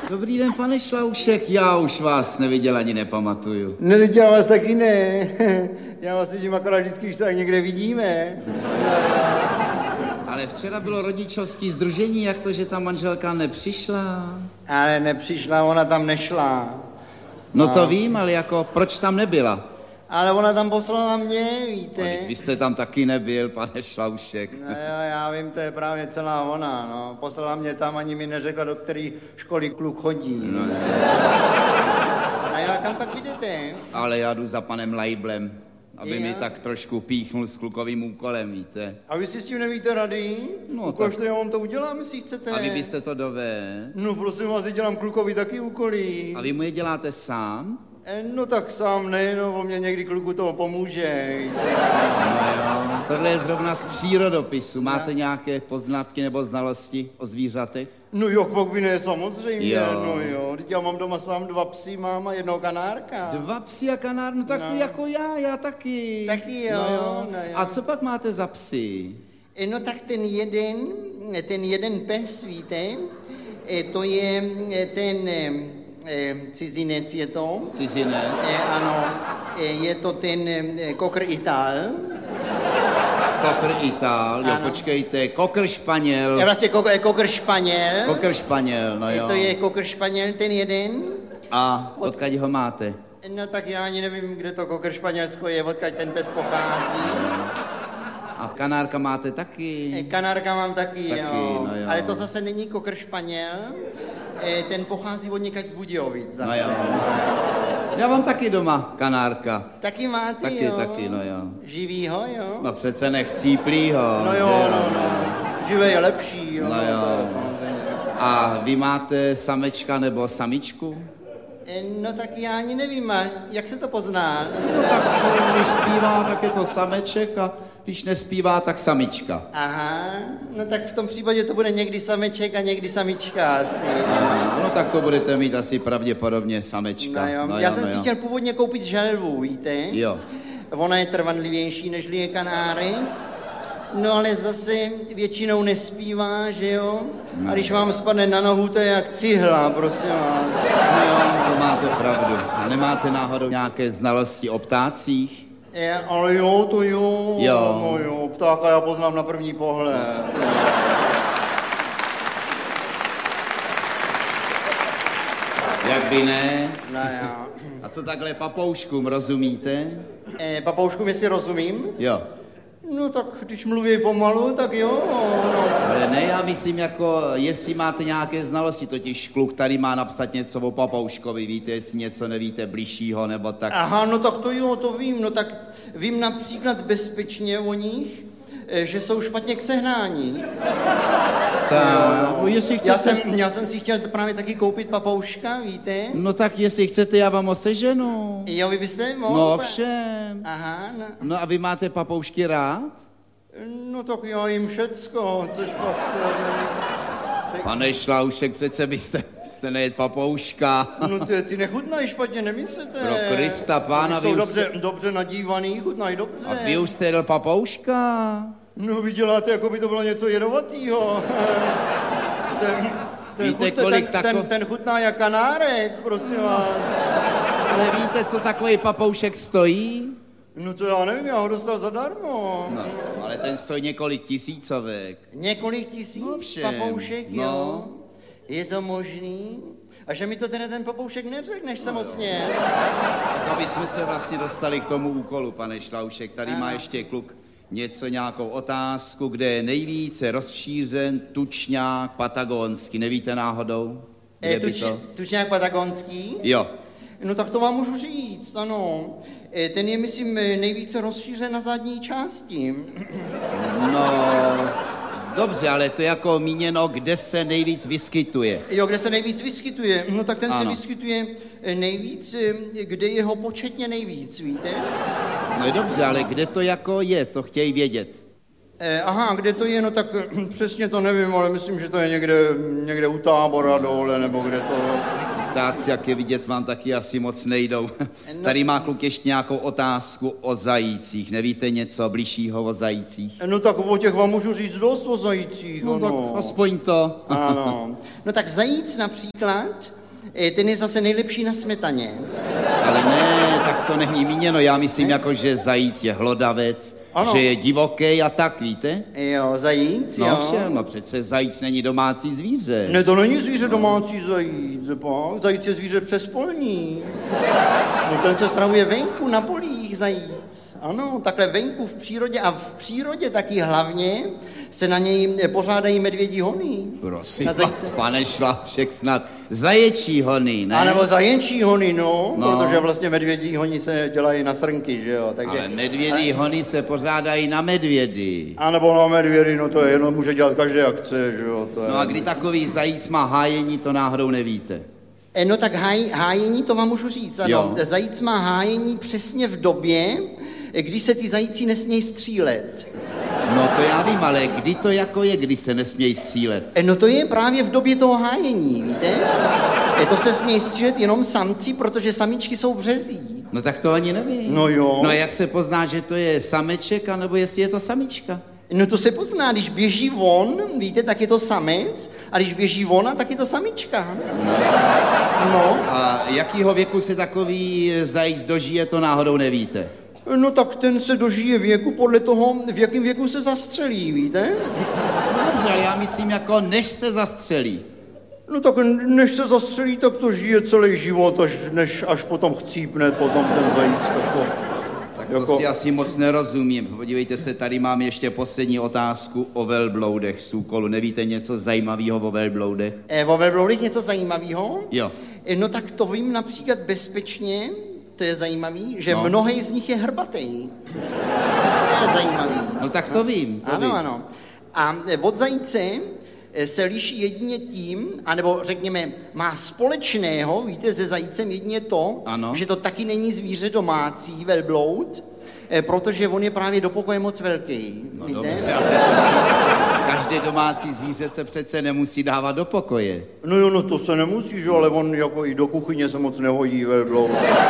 Dobrý den, pane Šlaušek, já už vás neviděl ani nepamatuju. No, já vás taky ne. Já vás vidím akorát vždycky, když se tak někde vidíme. Ale včera bylo rodičovský sdružení, jak to, že ta manželka nepřišla? Ale nepřišla, ona tam nešla. No to vím, ale jako, proč tam nebyla? Ale ona tam poslala mě, víte. Vy jste tam taky nebyl, pane Šlaušek. No jo, já vím, to je právě celá ona, no. Poslala mě tam, ani mi neřekla, do který školy kluk chodí. No. A já kam pak jdete? Ale já jdu za panem Lajblem, aby Jo. mi tak trošku píchnul s klukovým úkolem, víte. A vy si s tím nevíte rady? No, Ukažte, tak- já vám to udělám, jestli chcete. A vy byste to dovedl? No prosím vás, já dělám klukovi taky úkoly. A vy mu je děláte sám? No tak sám ne, no, on mě někdy kluku toho pomůže. No jo, tohle je zrovna z přírodopisu. Máte nějaké poznatky nebo znalosti o zvířatech? No jo, pak by ne, samozřejmě, Jo. no jo. Teď já mám doma sám 2 psy, mám a jednoho kanárka. 2 psy a kanár, no tak to No. jako já taky. Taky jo, no jo. A co pak máte za psy? No tak ten jeden pes, víte, to je ten cizinec je to. Cizinec? Ano, je to ten kokr Ital. Kokr Itál, jo, Ano. počkejte, kokr Španěl. Je vlastně kokr Španěl. Kokr Španěl, no jo. To je kokr Španěl, ten jeden. A odkud ho máte? No tak já ani nevím, kde to kokr Španělsko je, odkud ten pes pochází. A kanárka máte taky? Kanárka mám taky, Taky, jo. no jo. Ale to zase není kokr Španěl, ten pochází od někať z Budějovic zase. No jo. Já mám taky doma kanárka. Taky máte, Taky, jo? taky, no jo. Živýho, jo? No přece nechcíplýho. No jo, že no. Živé je lepší, jo? No to je jo. samozřejmě. A vy máte samečka nebo samičku? No tak já ani nevím, a jak se to pozná? No tak když zpívá, tak je to sameček a když nespívá, tak samička. Aha, no tak v tom případě to bude někdy sameček a někdy samička asi. No tak to budete mít asi pravděpodobně samečka. No jo. Já jsem si chtěl původně koupit želvu, víte? Jo. Ona je trvanlivější, než je kanáry. No ale zase většinou nespívá, že jo? A když vám spadne na nohu, to je jak cihla, prosím vás. No jo, to máte pravdu. A nemáte náhodou nějaké znalosti o ptácích? Ale jo, to jo. Jo. No jo, ptáka já poznám na první pohled. Jak by ne? No jo. A co takhle papouškům, rozumíte? Papouškům, jestli rozumím? Jo. No tak když mluví pomalu, tak jo. No. Ale ne, já myslím jako, jestli máte nějaké znalosti, totiž kluk tady má napsat něco o papouškovi, víte, jestli něco nevíte bližšího, nebo tak. Aha, no tak to jo, to vím. No tak vím například bezpečně o nich, že jsou špatně k sehnání. Tak, no jestli chcete... Já jsem si chtěl právě taky koupit papouška, víte? No tak jestli chcete, já vám ho seženu. Jo, vy byste mohl? No všem. Aha, no. No a vy máte papoušky rád? No tak já jim všecko, což pak... Pane Šlaušek, přece byste nejet papouška. No ty nechutnají špatně, nemyslíte? Pro Krista pána, Oni jsou vy už dobře nadívaný, chutnají dobře. A vy už jste jedl papouška? No vy děláte, jako by to bylo něco jedovatýho. Víte, kolik ten chutná jak kanárek, prosím vás. Ale víte, co takový papoušek stojí? No to já nevím, já ho dostal zadarmo. No, ale ten stojí několik tisícovek. Několik tisíc No všem, papoušek, no. jo? Je to možný? A že mi to teda ten papoušek neřekneš samotně. Aby jsme se vlastně dostali k tomu úkolu, pane Šlaušek. Tady má ještě kluk nějakou otázku, kde je nejvíce rozšířen tučňák patagonský. Nevíte náhodou? Kde by to? Tučňák patagonský? Jo. No tak to vám můžu říct, ano. Ten je, myslím, nejvíce rozšířen na zadní části. No, dobře, ale to je jako míněno, kde se nejvíc vyskytuje. Jo, kde se nejvíc vyskytuje? No tak ten Ano. se vyskytuje nejvíc, kde je ho početně nejvíc, víte? No dobře, ale kde to jako je, to chtějí vědět. Aha, kde to je, no tak přesně to nevím, ale myslím, že to je někde u Tábora dole, nebo kde to... ptáci, jak je vidět, vám taky asi moc nejdou. Tady má kluk ještě nějakou otázku o zajících. Nevíte něco bližšího o zajících? No tak o těch vám můžu říct dost o zajících, No tak aspoň to. Ano. No tak zajíc například, ten je zase nejlepší na smetaně. Ale ne, tak to není míněno. Já myslím, jako, že zajíc je hlodavec, ano. Že je divoký a tak, víte? Jo, zajíc, no, jo. No přece zajíc není domácí zvíře. Ne, to není zvíře domácí zajíc, pak. Zajíc je zvíře přespolní. No ten se stravuje venku, na polích zajíc. Ano, takhle venku v přírodě a v přírodě taky hlavně se na něj pořádají medvědí hony. Prosím vás, pane Šlášek, snad zaječí hony, ne? A nebo zaječí hony, no, protože vlastně medvědí hony se dělají na srnky, že jo. Takže, ale medvědí hony se pořádají na medvědy. A nebo na medvědy, no to je jenom, může dělat každý, jak chce, že jo. To je... No a kdy takový zajíc má hájení, to náhodou nevíte. No tak hájení, to vám můžu říct, ano. Jo. Zajíc má hájení přesně v době, kdy se ty zajíci nesmějí střílet. No to já vím, ale kdy to jako je, kdy se nesmějí střílet? No to je právě v době toho hájení, víte? To se smějí střílet jenom samci, protože samičky jsou březí. No tak to ani nevím. No jo. No a jak se pozná, že to je sameček, anebo jestli je to samička? No to se pozná, když běží von, víte, tak je to samec, a když běží ona, tak je to samička. No. A jakýho věku se takový zajíc dožije, to náhodou nevíte? No tak ten se dožije věku podle toho, v jakém věku se zastřelí, víte? No dobře, ale já myslím jako než se zastřelí. No tak než se zastřelí, tak to žije celý život, až potom chcípne potom ten zajíc. Tak to jako... si asi moc nerozumím. Podívejte se, tady mám ještě poslední otázku o velbloudech z úkolu. Nevíte něco zajímavého o velbloudech? O velbloudech něco zajímavého? Jo. No tak to vím například bezpečně, to je zajímavý, že mnohý z nich je hrbatý. To je zajímavý. No tak to vím. Ano. A od zajíce se liší jedině tím, anebo řekněme, má společného, víte, se zajícem jedině to, ano. Že to taky není zvíře domácí, velbloud, protože on je právě do pokoje moc velký. No dobře, ale každé domácí zvíře se přece nemusí dávat do pokoje. No jo, no to se nemusí, že, ale on jako i do kuchyně se moc nehodí velbloud.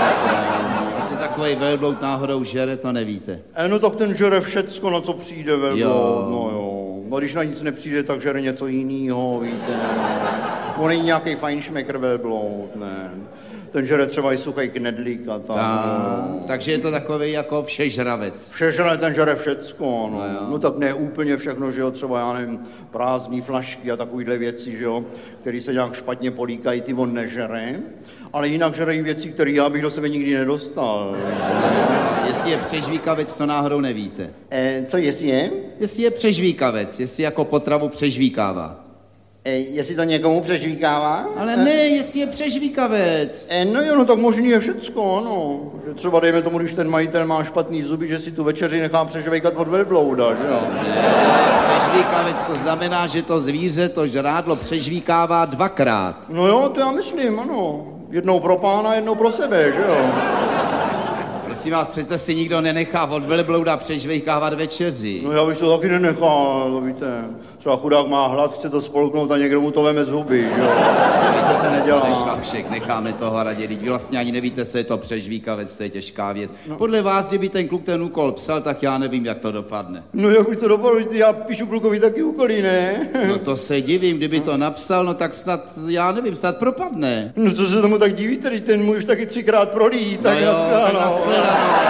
A co takový velbloud náhodou žere, to nevíte? No tak ten žere všecko, na co přijde velbloud, no jo. No když na nic nepřijde, tak žere něco jiného, víte. On není nějaký fajnšmekr velbloud, ne. Ten žere třeba i suchý knedlík a tak. Takže je to takový jako všežravec. Všežravec, ten žere všecko, no. No tak ne úplně všechno, že jo, třeba já nevím, prázdný flašky a takovýhle věci, že jo, který se nějak špatně políkají, ty on nežere. Ale jinak žerejí věci, které já bych do sebe nikdy nedostal. Jestli je přežvíkavec, to náhodou nevíte. Co jestli je? Jestli je přežvíkavec, jestli jako potravu přežvíkává. Jestli to někomu přežvíkává? Ale ne, jestli je přežvíkavec. No jo, no tak možný je všecko, ano. Že třeba dejme tomu, když ten majitel má špatný zuby, že si tu večeři nechá přežvíkat od velblouda, že jo? Přežvíkavec, to znamená, že to zvíře, to žrádlo přežvíkává dvakrát. No jo, to já myslím, ano. Jednou pro pána, jednou pro sebe, že jo? Prosím vás, přece si nikdo nenechá od velblouda přežvíkávat večeři. No já bych to taky nenechal, víte. Třeba chudák má hlad, chce to spolknout a někdo mu to veme z huby, že jo? To se nedělá. Šlášek, necháme toho raději. Vy vlastně ani nevíte, co je to přežvíkavec, to je těžká věc. No. Podle vás, kdyby ten kluk ten úkol psal, tak já nevím, jak to dopadne. No jak by to dopadlo, já píšu klukovi taky úkoly, ne? No to se divím, kdyby to napsal, no tak snad, já nevím, snad propadne. No to se tomu tak divíte, teď ten můj už taky 3krát prolít, tak no naschledanou.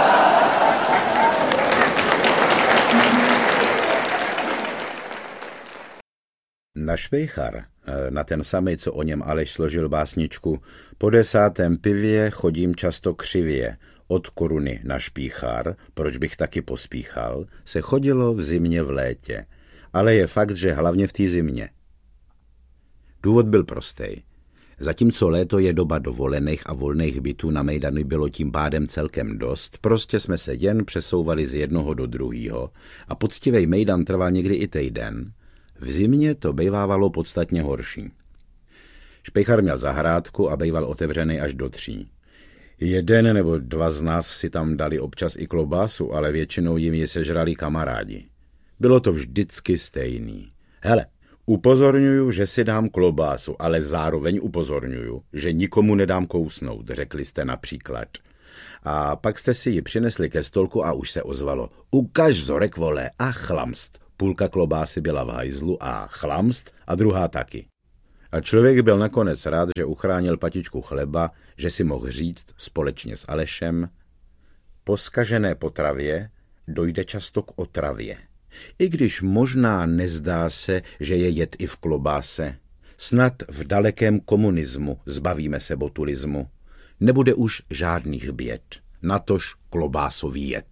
Na Švejchar, na ten samej, co o něm Aleš složil básničku, po 10. pivě chodím často křivě, od Koruny na Špíchar, proč bych taky pospíchal, se chodilo v zimě v létě, ale je fakt, že hlavně v té zimě. Důvod byl prostej. Zatímco léto je doba dovolených a volných bytů na mejdany bylo tím pádem celkem dost, prostě jsme se jen přesouvali z jednoho do druhého a poctivej mejdan trval někdy i týden. V zimě to bejvávalo podstatně horší. Špejchar měl zahrádku a bejval otevřený až do 3. Jeden nebo 2 z nás si tam dali občas i klobásu, ale většinou jim ji sežrali kamarádi. Bylo to vždycky stejný. Hele, Upozorňuju, že si dám klobásu, ale zároveň upozorňuju, že nikomu nedám kousnout, řekli jste například. A pak jste si ji přinesli ke stolku a už se ozvalo. Ukaž vzorek, vole, a chlamst. Půlka klobásy byla v hajzlu a chlamst a druhá taky. A člověk byl nakonec rád, že uchránil patičku chleba, že si mohl říct společně s Alešem: po zkažené potravě dojde často k otravě. I když možná nezdá se, že je jed i v klobáse. Snad v dalekém komunismu zbavíme se botulismu. Nebude už žádných běd, natož klobásový jed.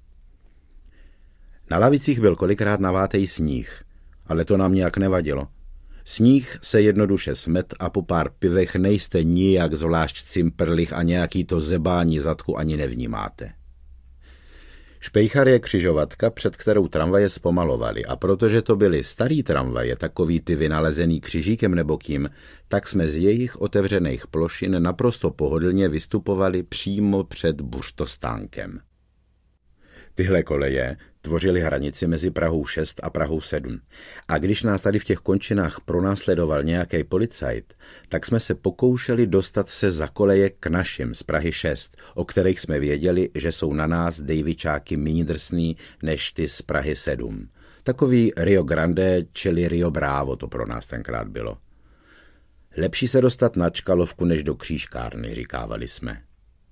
Na lavicích byl kolikrát navátej sníh, ale to nám nějak nevadilo. Sníh se jednoduše smet a po pár pivech nejste nijak zvlášť cimprlich a nějaký to zebání zadku ani nevnímáte. Špejchar je křižovatka, před kterou tramvaje zpomalovaly, a protože to byly starý tramvaje, takový ty vynalezený křižíkem nebo kým, tak jsme z jejich otevřených plošin naprosto pohodlně vystupovali přímo před buřtostánkem. Tyhle koleje tvořily hranici mezi Prahou 6 a Prahou 7. A když nás tady v těch končinách pronásledoval nějaký policajt, tak jsme se pokoušeli dostat se za koleje k našim z Prahy 6, o kterých jsme věděli, že jsou na nás dejvičáky méně drsný než ty z Prahy 7. Takový Rio Grande, čili Rio Bravo to pro nás tenkrát bylo. Lepší se dostat na Čkalovku než do křížkárny, říkávali jsme.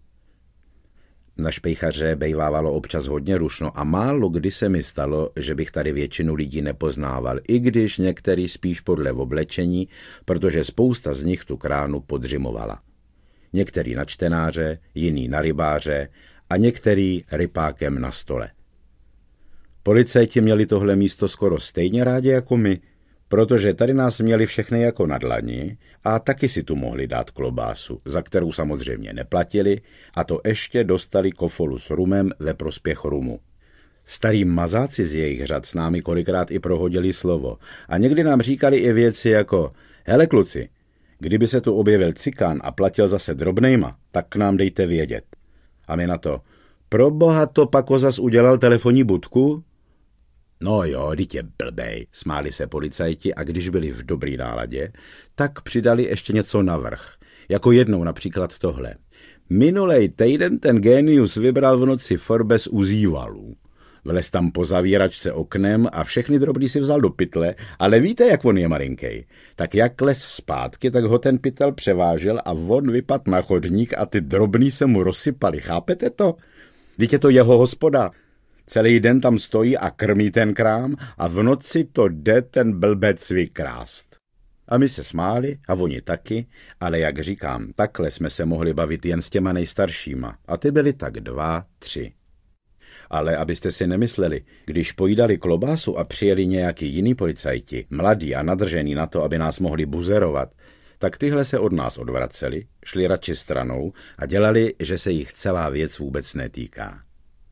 Na Špejchaře bejvávalo občas hodně rušno a málo kdy se mi stalo, že bych tady většinu lidí nepoznával, i když některý spíš podle oblečení, protože spousta z nich tu kránu podřimovala. Některý na čtenáře, jiný na rybáře a některý rypákem na stole. Policajti měli tohle místo skoro stejně rádi jako my, protože tady nás měli všechny jako na dlani a taky si tu mohli dát klobásu, za kterou samozřejmě neplatili, a to ještě dostali kofolu s rumem ve prospěch rumu. Starý mazáci z jejich řad s námi kolikrát i prohodili slovo a někdy nám říkali i věci jako: hele kluci, kdyby se tu objevil cikán a platil zase drobnejma, tak k nám dejte vědět. A my na to: pro boha, to Pako zas udělal telefonní budku? No jo, vždyť je blbej, smáli se policajti, a když byli v dobrý náladě, tak přidali ještě něco navrch. Jako jednou například tohle. Minulej týden ten génius vybral v noci Forbes u Zívalů. Vlez tam po zavíračce oknem a všechny drobný si vzal do pytle, ale víte, jak on je malinkej. Tak jak les zpátky, tak ho ten pytel převážel a on vypad na chodník a ty drobný se mu rozsypali, chápete to? Vždyť je to jeho hospoda. Celý den tam stojí a krmí ten krám a v noci to jde ten blbec vykrást. A my se smáli a oni taky, ale jak říkám, takhle jsme se mohli bavit jen s těma nejstaršíma a ty byli tak 2, 3. Ale abyste si nemysleli, když pojídali klobásu a přijeli nějaký jiný policajti, mladí a nadržený na to, aby nás mohli buzerovat, tak tyhle se od nás odvraceli, šli radši stranou a dělali, že se jich celá věc vůbec netýká.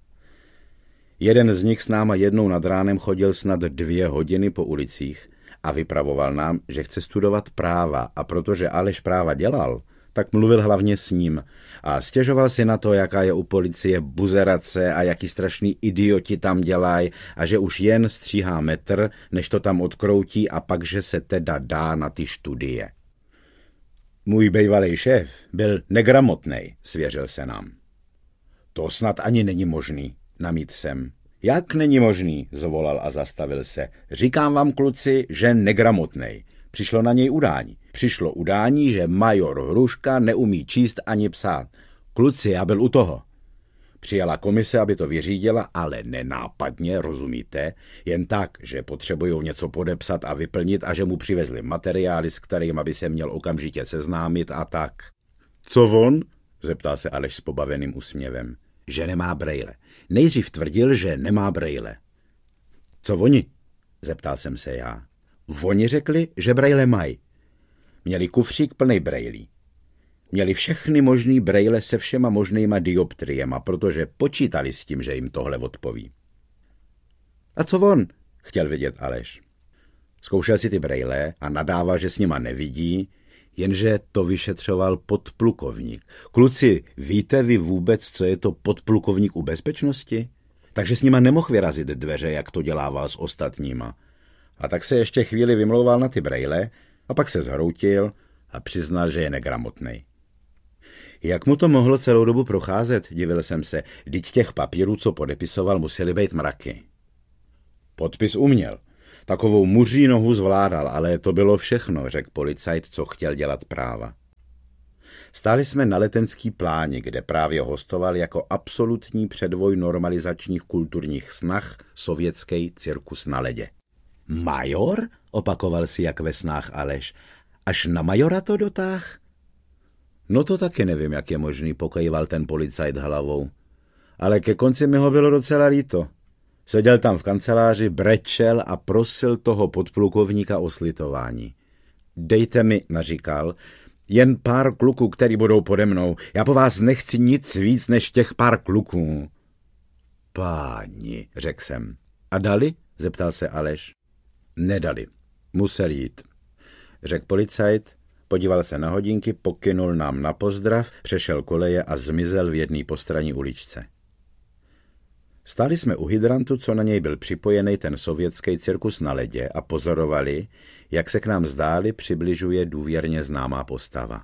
Jeden z nich s náma jednou nad ránem chodil snad 2 hodiny po ulicích a vypravoval nám, že chce studovat práva, a protože Aleš práva dělal, tak mluvil hlavně s ním a stěžoval si na to, jaká je u policie buzerace a jaký strašný idioti tam dělají a že už jen stříhá metr, než to tam odkroutí a pak, že se teda dá na ty studie. Můj bejvalej šéf byl negramotnej, svěřil se nám. To snad ani není možný, namítl jsem. Jak není možný, zvolal a zastavil se. Říkám vám, kluci, že negramotnej. Přišlo na něj udání. Přišlo udání, že major Hruška neumí číst ani psát. Kluci, já byl u toho. Přijela komise, aby to vyřídila, ale nenápadně, rozumíte? Jen tak, že potřebují něco podepsat a vyplnit a že mu přivezli materiály, s kterým by se měl okamžitě seznámit a tak. Co on? Zeptal se Aleš s pobaveným úsměvem. Že nemá brejle. Nejdřív tvrdil, že nemá brejle. Co oni? Zeptal jsem se já. Oni řekli, že brejle mají. Měli kufřík plnej brejlí. Měli všechny možný brejle se všema možnýma dioptriema, protože počítali s tím, že jim tohle odpoví. A co on? Chtěl vědět Aleš. Zkoušel si ty brejle a nadával, že s nima nevidí, jenže to vyšetřoval podplukovník. Kluci, víte vy vůbec, co je to podplukovník u bezpečnosti? Takže s nima nemohl vyrazit dveře, jak to dělával s ostatníma. A tak se ještě chvíli vymlouval na ty brejle a pak se zhroutil a přiznal, že je negramotnej. Jak mu to mohlo celou dobu procházet, divil jsem se, vždyť těch papírů, co podepisoval, musely být mraky. Podpis uměl. Takovou muří nohu zvládal, ale to bylo všechno, řekl policajt, co chtěl dělat práva. Stáli jsme na Letenský pláni, kde právě hostoval jako absolutní předvoj normalizačních kulturních snah sovětský cirkus na ledě. Major? Opakoval si jak ve snách Aleš. Až na majora to dotáh? No to taky nevím, jak je možný, pokejval ten policajt hlavou. Ale ke konci mi ho bylo docela líto. Seděl tam v kanceláři, brečel a prosil toho podplukovníka o slitování. Dejte mi, naříkal, jen pár kluků, který budou pode mnou. Já po vás nechci nic víc než těch pár kluků. Páni, řekl jsem. A dali? Zeptal se Aleš. Nedali. Musel jít. Řekl policajt, podíval se na hodinky, pokynul nám na pozdrav, přešel koleje a zmizel v jedné postranní uličce. Stáli jsme u hydrantu, co na něj byl připojený ten sovětský cirkus na ledě a pozorovali, jak se k nám zdáli přibližuje důvěrně známá postava.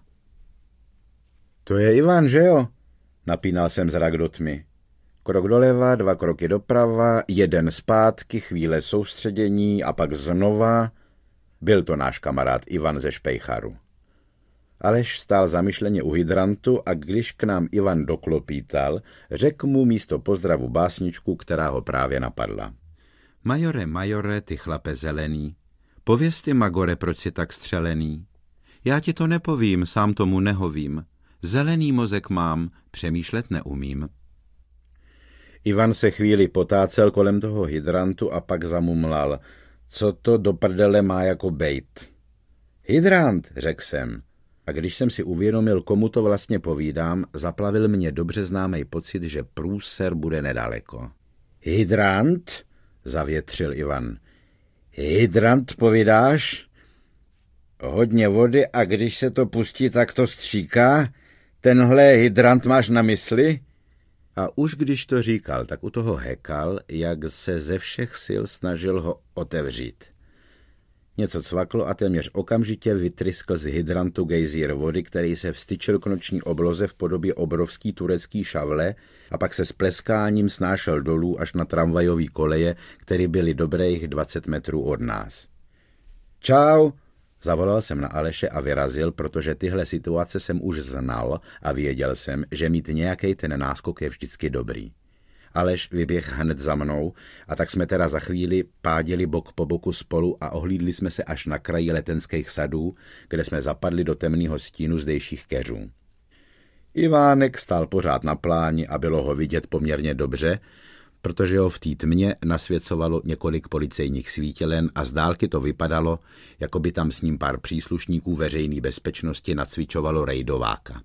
To je Ivan, že jo? Napínal jsem zrak do tmy. Krok doleva, 2 kroky doprava, 1 zpátky, chvíle soustředění a pak znova. Byl to náš kamarád Ivan ze Špejcharu. Aleš stál zamyšleně u hydrantu a když k nám Ivan doklopítal, řekl mu místo pozdravu básničku, která ho právě napadla. Majore, ty chlape zelený, pověz ty, Magore, proč jsi tak střelený? Já ti to nepovím, sám tomu nehovím. Zelený mozek mám, přemýšlet neumím. Ivan se chvíli potácel kolem toho hydrantu a pak zamumlal. Co to do prdele má jako bejt? Hydrant, řekl jsem. A když jsem si uvědomil, komu to vlastně povídám, zaplavil mě dobře známý pocit, že průser bude nedaleko. Hydrant? Zavětřil Ivan. Hydrant povídáš? Hodně vody a když se to pustí, tak to stříká? Tenhle hydrant máš na mysli? A už když to říkal, tak u toho hekal, jak se ze všech sil snažil ho otevřít. Něco cvaklo a téměř okamžitě vytryskl z hydrantu gejzír vody, který se vstyčil k noční obloze v podobě obrovský turecký šavle a pak se s pleskáním snášel dolů až na tramvajový koleje, které byly dobrých 20 metrů od nás. Čau, zavolal jsem na Aleše a vyrazil, protože tyhle situace jsem už znal a věděl jsem, že mít nějaký ten náskok je vždycky dobrý. Aleš vyběh hned za mnou a tak jsme teda za chvíli pádili bok po boku spolu a ohlídli jsme se až na kraji Letenských sadů, kde jsme zapadli do temného stínu zdejších keřů. Ivánek stál pořád na pláni a bylo ho vidět poměrně dobře, protože ho v té tmě nasvěcovalo několik policejních svítilen a z dálky to vypadalo, jako by tam s ním pár příslušníků veřejné bezpečnosti nacvičovalo rejdováka.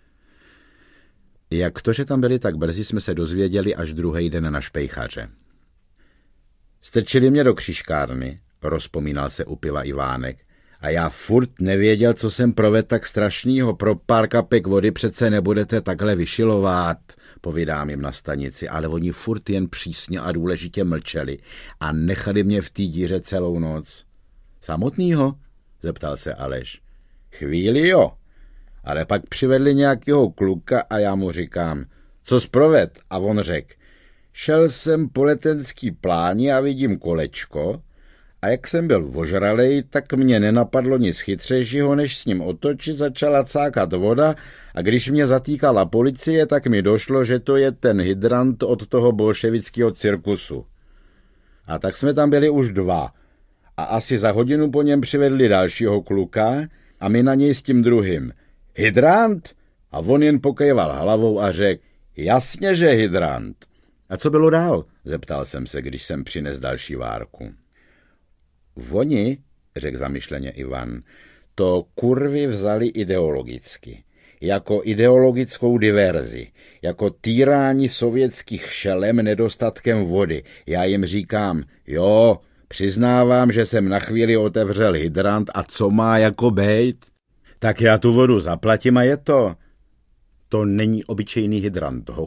Jak to, že tam byli tak brzy, jsme se dozvěděli až druhý den na Špejchaře. Strčili mě do křížkárny, rozpomínal se u piva Ivánek, a já furt nevěděl, co jsem provedl tak strašnýho. Pro pár kapek vody přece nebudete takhle vyšilovat, povídám jim na stanici, ale oni furt jen přísně a důležitě mlčeli a nechali mě v té díře celou noc. Samotnýho? Zeptal se Aleš. Chvíli jo. Ale pak přivedli nějakého kluka a já mu říkám, co jsi proved? A on řekl, šel jsem po Letenský pláni a vidím kolečko a jak jsem byl ožralej, tak mě nenapadlo nic chytřejšího, než s ním otočit, začala cákat voda a když mě zatýkala policie, tak mi došlo, že to je ten hydrant od toho bolševického cirkusu. A tak jsme tam byli už 2 a asi za hodinu po něm přivedli dalšího kluka a my na něj s tím druhým. Hydrant? A on jen pokejval hlavou a řekl, jasně, že hydrant. A co bylo dál? Zeptal jsem se, když jsem přines další várku. Oni, řekl zamyšleně Ivan, to kurvy vzali ideologicky. Jako ideologickou diverzi. Jako týrání sovětských šelem nedostatkem vody. Já jim říkám, jo, přiznávám, že jsem na chvíli otevřel hydrant a co má jako bejt? Tak já tu vodu zaplatím a je to. To není obyčejný hydrant, hochu,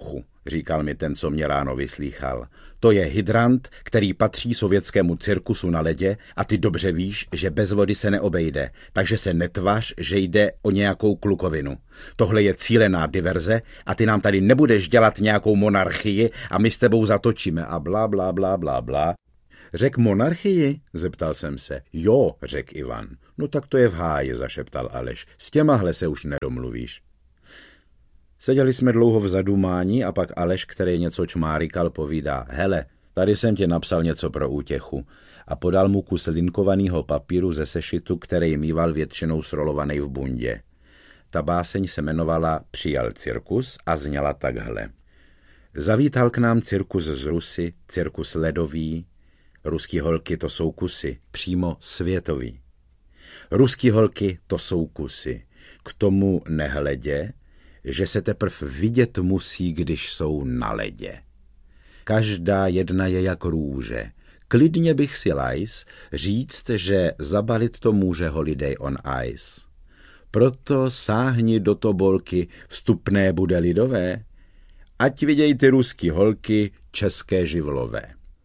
říkal mi ten, co mě ráno vyslýchal. To je hydrant, který patří sovětskému cirkusu na ledě a ty dobře víš, že bez vody se neobejde, takže se netvař, že jde o nějakou klukovinu. Tohle je cílená diverze a ty nám tady nebudeš dělat nějakou monarchii a my s tebou zatočíme a blá, blá, blá, blá, blá. Řek monarchii? Zeptal jsem se. Jo, řekl Ivan. No tak to je v háji, zašeptal Aleš. S těmahle se už nedomluvíš. Seděli jsme dlouho v zadumání a pak Aleš, který něco čmárikal, povídá. Hele, tady jsem ti napsal něco pro útěchu. A podal mu kus linkovaného papíru ze sešitu, který mýval většinou srolovaný v bundě. Ta báseň se jmenovala Přijel cirkus a zněla takhle. Zavítal k nám cirkus z Rusy, cirkus ledový. Ruský holky to jsou kusy, přímo světový. Ruský holky to jsou kusy. K tomu nehledě, že se teprv vidět musí, když jsou na ledě. Každá jedna je jak růže. Klidně bych si lajs říct, že zabalit to může Holiday on Ice. Proto sáhni do tobolky, vstupné bude lidové, ať viděj ty ruský holky české živlové.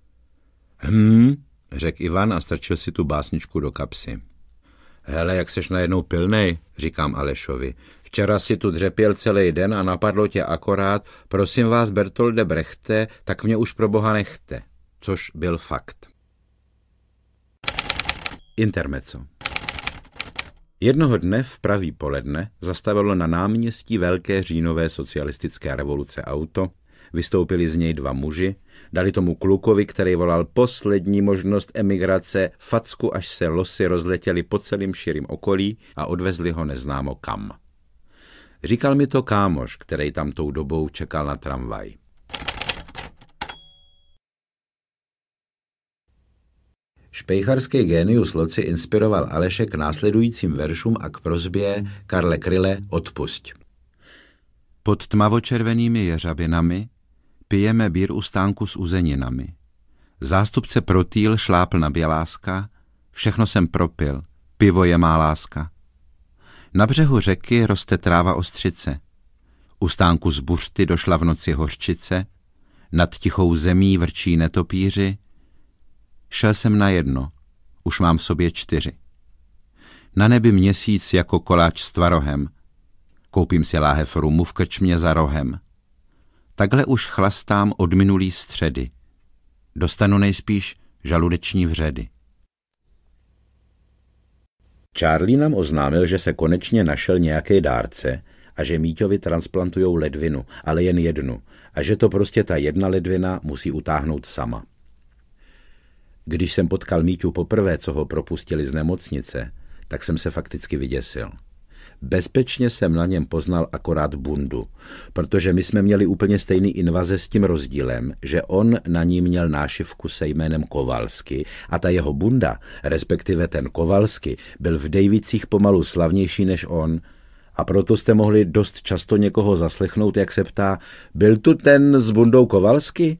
Řekl Ivan a strčil si tu básničku do kapsy. Hele, jak seš najednou pilnej, říkám Alešovi. Včera si tu dřepěl celý den a napadlo tě akorát, prosím vás, Bertolde Brechte, tak mě už pro boha nechte. Což byl fakt. Intermezzo. Jednoho dne v pravý poledne zastavilo na náměstí velké říjnové socialistické revoluce auto, vystoupili z něj dva muži, dali tomu klukovi, který volal poslední možnost emigrace, facku, až se losy rozletěly po celým širým okolí a odvezli ho neznámo kam. Říkal mi to kámoš, který tam tou dobou čekal na tramvaj. Špejcharský génius loci inspiroval Aleše k následujícím veršům a k prosbě Karle Kryle odpusť. Pod tmavočervenými jeřabinami pijeme bír u stánku s uzeninami. Zástupce Protýl šlápl na Běláska, všechno jsem propil, pivo je má láska. Na břehu řeky roste tráva ostřice. U stánku z buřty došla v noci hořčice, nad tichou zemí vrčí netopíři. Šel jsem na jedno, už mám v sobě 4. Na nebi měsíc jako koláč s tvarohem. Koupím si láhev rumu v krčmě za rohem. Takhle už chlastám od minulý středy. Dostanu nejspíš žaludeční vředy. Charlie nám oznámil, že se konečně našel nějaký dárce a že Míťovi transplantujou ledvinu, ale jen jednu, a že to prostě ta jedna ledvina musí utáhnout sama. Když jsem potkal Míťu poprvé, co ho propustili z nemocnice, tak jsem se fakticky vyděsil. Bezpečně jsem na něm poznal akorát bundu, protože my jsme měli úplně stejný invaze s tím rozdílem, že on na ní měl nášivku se jménem Kovalsky a ta jeho bunda, respektive ten Kovalsky, byl v Dejvicích pomalu slavnější než on a proto jste mohli dost často někoho zaslechnout, jak se ptá, byl tu ten s bundou Kovalsky?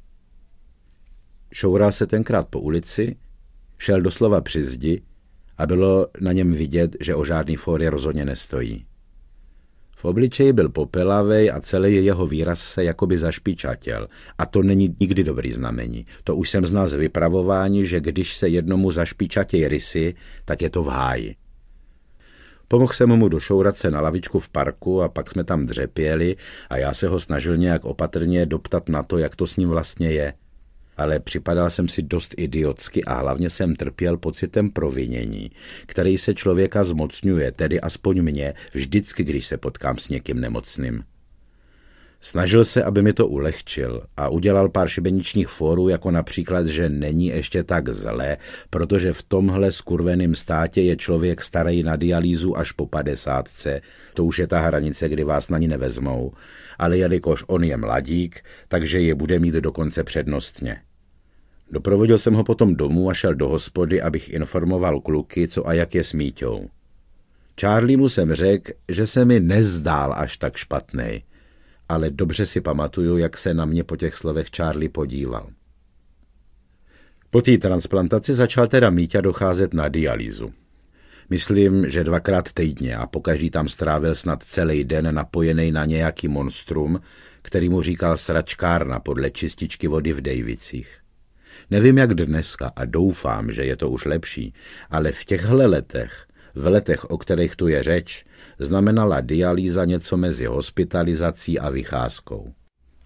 Šoural se tenkrát po ulici, šel doslova při zdi a bylo na něm vidět, že o žádný fóry rozhodně nestojí. V obličeji byl popelavej a celý jeho výraz se jakoby zašpičatěl. A to není nikdy dobrý znamení. To už jsem znal z vypravování, že když se jednomu zašpičatěj rysy, tak je to v háji. Pomohl jsem mu došourat se na lavičku v parku a pak jsme tam dřepěli a já se ho snažil nějak opatrně doptat na to, jak to s ním vlastně je. Ale připadal jsem si dost idiotsky a hlavně jsem trpěl pocitem provinění, který se člověka zmocňuje, tedy aspoň mě, vždycky, když se potkám s někým nemocným. Snažil se, aby mi to ulehčil a udělal pár šibeničních fórů, jako například, že není ještě tak zlé, protože v tomhle skurveném státě je člověk starý na dialýzu až po 50, to už je ta hranice, kdy vás na ní nevezmou, ale jelikož on je mladík, takže je bude mít dokonce přednostně. Doprovodil jsem ho potom domů a šel do hospody, abych informoval kluky, co a jak je s Míťou. Charliemu jsem řekl, že se mi nezdál až tak špatnej, ale dobře si pamatuju, jak se na mě po těch slovech Charlie podíval. Po té transplantaci začal teda Míťa docházet na dialýzu. Myslím, že 2krát týdně a pokaždý tam strávil snad celý den napojený na nějaký monstrum, který mu říkal sračkárna podle čističky vody v Dejvicích. Nevím jak dneska a doufám, že je to už lepší, ale v těchto letech, v letech, o kterých tu je řeč, znamenala dialýza něco mezi hospitalizací a vycházkou.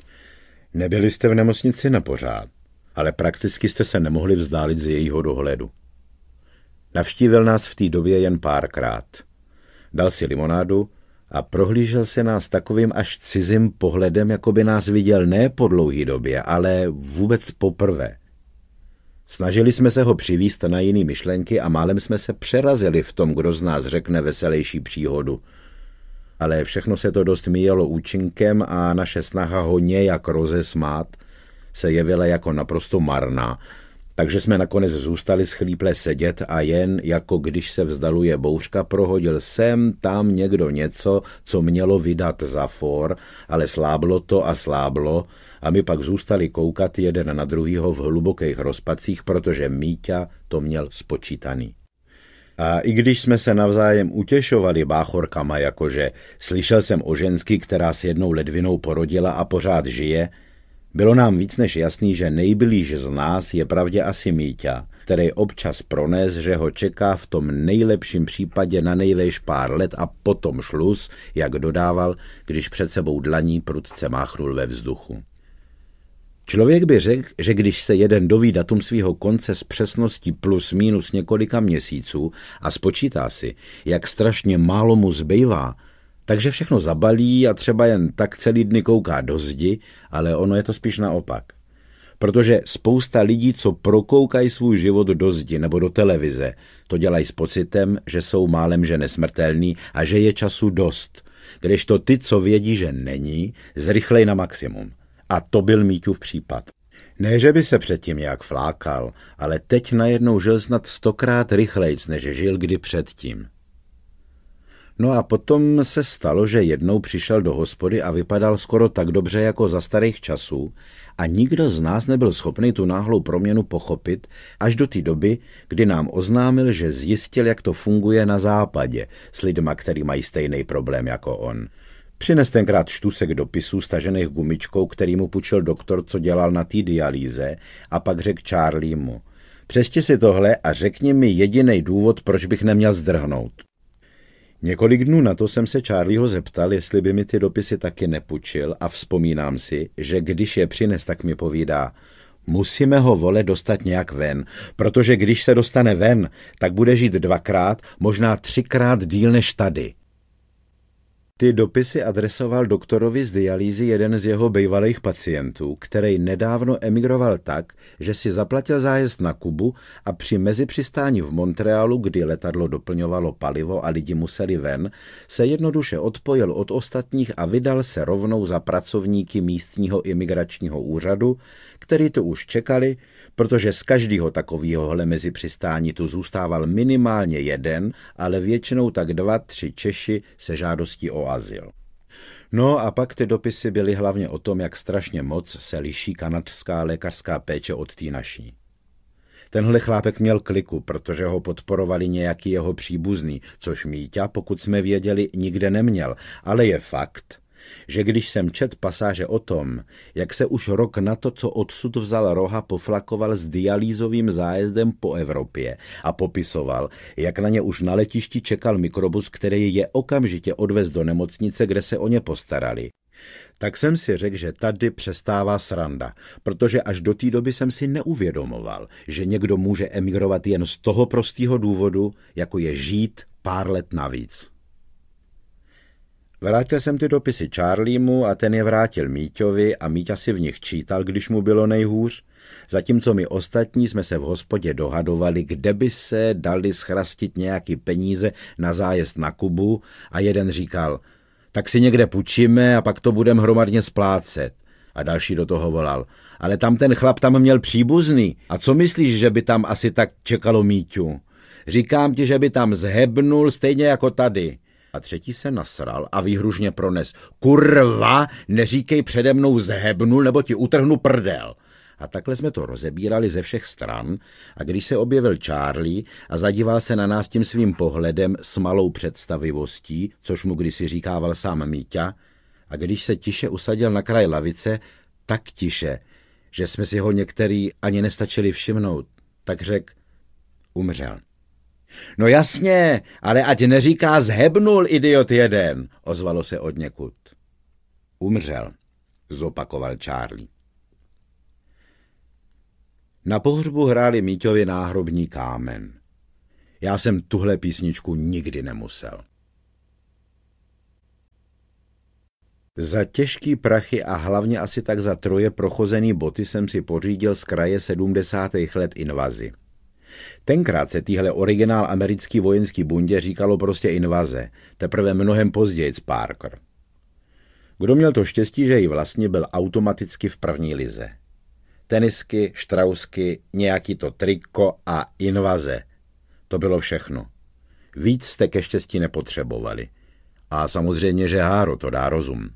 Nebyli jste v nemocnici na pořád, ale prakticky jste se nemohli vzdálit z jejího dohledu. Navštívil nás v té době jen párkrát. Dal si limonádu a prohlížel se nás takovým až cizím pohledem, jako by nás viděl ne po dlouhý době, ale vůbec poprvé. Snažili jsme se ho přivízt na jiný myšlenky a málem jsme se přerazili v tom, kdo z nás řekne veselější příhodu. Ale všechno se to dost míjelo účinkem a naše snaha ho nějak rozesmát se jevila jako naprosto marná, takže jsme nakonec zůstali schlíple sedět a jen, jako když se vzdaluje bouřka, prohodil sem tam někdo něco, co mělo vydat za for, ale sláblo to a sláblo a my pak zůstali koukat jeden na druhýho v hlubokých rozpacích, protože Míťa to měl spočítaný. A i když jsme se navzájem utěšovali báchorkama, jakože slyšel jsem o ženský, která s jednou ledvinou porodila a pořád žije, bylo nám víc než jasný, že nejblíž z nás je pravdě asi Míťa, který občas prones, že ho čeká v tom nejlepším případě na nejvejš pár let a potom šluz, jak dodával, když před sebou dlaní prudce máchnul ve vzduchu. Člověk by řekl, že když se jeden doví datum svého konce s přesností plus minus několika měsíců a spočítá si, jak strašně málo mu zbývá, takže všechno zabalí a třeba jen tak celý dny kouká do zdi, ale ono je to spíš naopak. Protože spousta lidí, co prokoukají svůj život do zdi nebo do televize, to dělají s pocitem, že jsou málem že nesmrtelný a že je času dost, kdežto ty, co vědí, že není, zrychlej na maximum. A to byl Míťův případ. Ne, že by se předtím nějak flákal, ale teď najednou žil snad 100krát rychlejc, než žil kdy předtím. No a potom se stalo, že jednou přišel do hospody a vypadal skoro tak dobře jako za starých časů a nikdo z nás nebyl schopný tu náhlou proměnu pochopit až do té doby, kdy nám oznámil, že zjistil, jak to funguje na západě s lidma, který mají stejný problém jako on. Přines tenkrát štusek dopisů stažených gumičkou, který mu půjčil doktor, co dělal na té dialýze, a pak řekl Charliemu: přečti si tohle a řekni mi jediný důvod, proč bych neměl zdrhnout. Několik dnů na to jsem se Charlieho zeptal, jestli by mi ty dopisy taky nepůjčil a vzpomínám si, že když je přines, tak mi povídá: musíme ho, vole, dostat nějak ven, protože když se dostane ven, tak bude žít 2krát, možná 3krát díl než tady. Ty dopisy adresoval doktorovi z dialýzy jeden z jeho bývalých pacientů, který nedávno emigroval tak, že si zaplatil zájezd na Kubu a při mezipřistání v Montrealu, kdy letadlo doplňovalo palivo a lidi museli ven, se jednoduše odpojil od ostatních a vydal se rovnou za pracovníky místního imigračního úřadu, který tu už čekali, protože z každého takovýhohle mezipřistání tu zůstával minimálně jeden, ale většinou tak 2-3 Češi se žádostí o azyl. No a pak ty dopisy byly hlavně o tom, jak strašně moc se liší kanadská lékařská péče od té naší. Tenhle chlápek měl kliku, protože ho podporovali nějaký jeho příbuzný, což Míťa, pokud jsme věděli, nikde neměl, ale je fakt, že když jsem čet pasáže o tom, jak se už rok na to, co odsud vzal roha, poflakoval s dialýzovým zájezdem po Evropě a popisoval, jak na ně už na letišti čekal mikrobus, který je okamžitě odvez do nemocnice, kde se o ně postarali, tak jsem si řekl, že tady přestává sranda, protože až do té doby jsem si neuvědomoval, že někdo může emigrovat jen z toho prostého důvodu, jako je žít pár let navíc. Vrátil jsem ty dopisy Charliemu a ten je vrátil Míťovi a Míťa si v nich čítal, když mu bylo nejhůř, zatímco my ostatní jsme se v hospodě dohadovali, kde by se dali schrastit nějaký peníze na zájezd na Kubu a jeden říkal: tak si někde půjčíme a pak to budeme hromadně splácet. A další do toho volal: ale tam ten chlap tam měl příbuzný. A co myslíš, že by tam asi tak čekalo Míťu? Říkám ti, že by tam zhebnul stejně jako tady. A třetí se nasral a výhružně prones: kurva, neříkej přede mnou zhebnul, nebo ti utrhnu prdel. A takhle jsme to rozebírali ze všech stran a když se objevil Charlie a zadíval se na nás tím svým pohledem s malou představivostí, což mu kdysi říkával sám Míťa, a když se tiše usadil na kraj lavice, tak tiše, že jsme si ho některý ani nestačili všimnout, tak řekl, umřel. No jasně, ale ať neříká zhebnul, idiot jeden, ozvalo se odněkud. Umřel, zopakoval Charlie. Na pohřbu hráli Míťovi Náhrobní kámen. Já jsem tuhle písničku nikdy nemusel. Za těžký prachy a hlavně asi tak za 3 prochozený boty jsem si pořídil z kraje 70. let invazi. Tenkrát se týhle originál americký vojenský bundě říkalo prostě invaze, teprve mnohem později Parker. Kdo měl to štěstí, že ji vlastně byl automaticky v první lize. Tenisky, štrausky, nějaký to triko a invaze. To bylo všechno. Víc jste ke štěstí nepotřebovali. A samozřejmě, že Háro to dá rozum.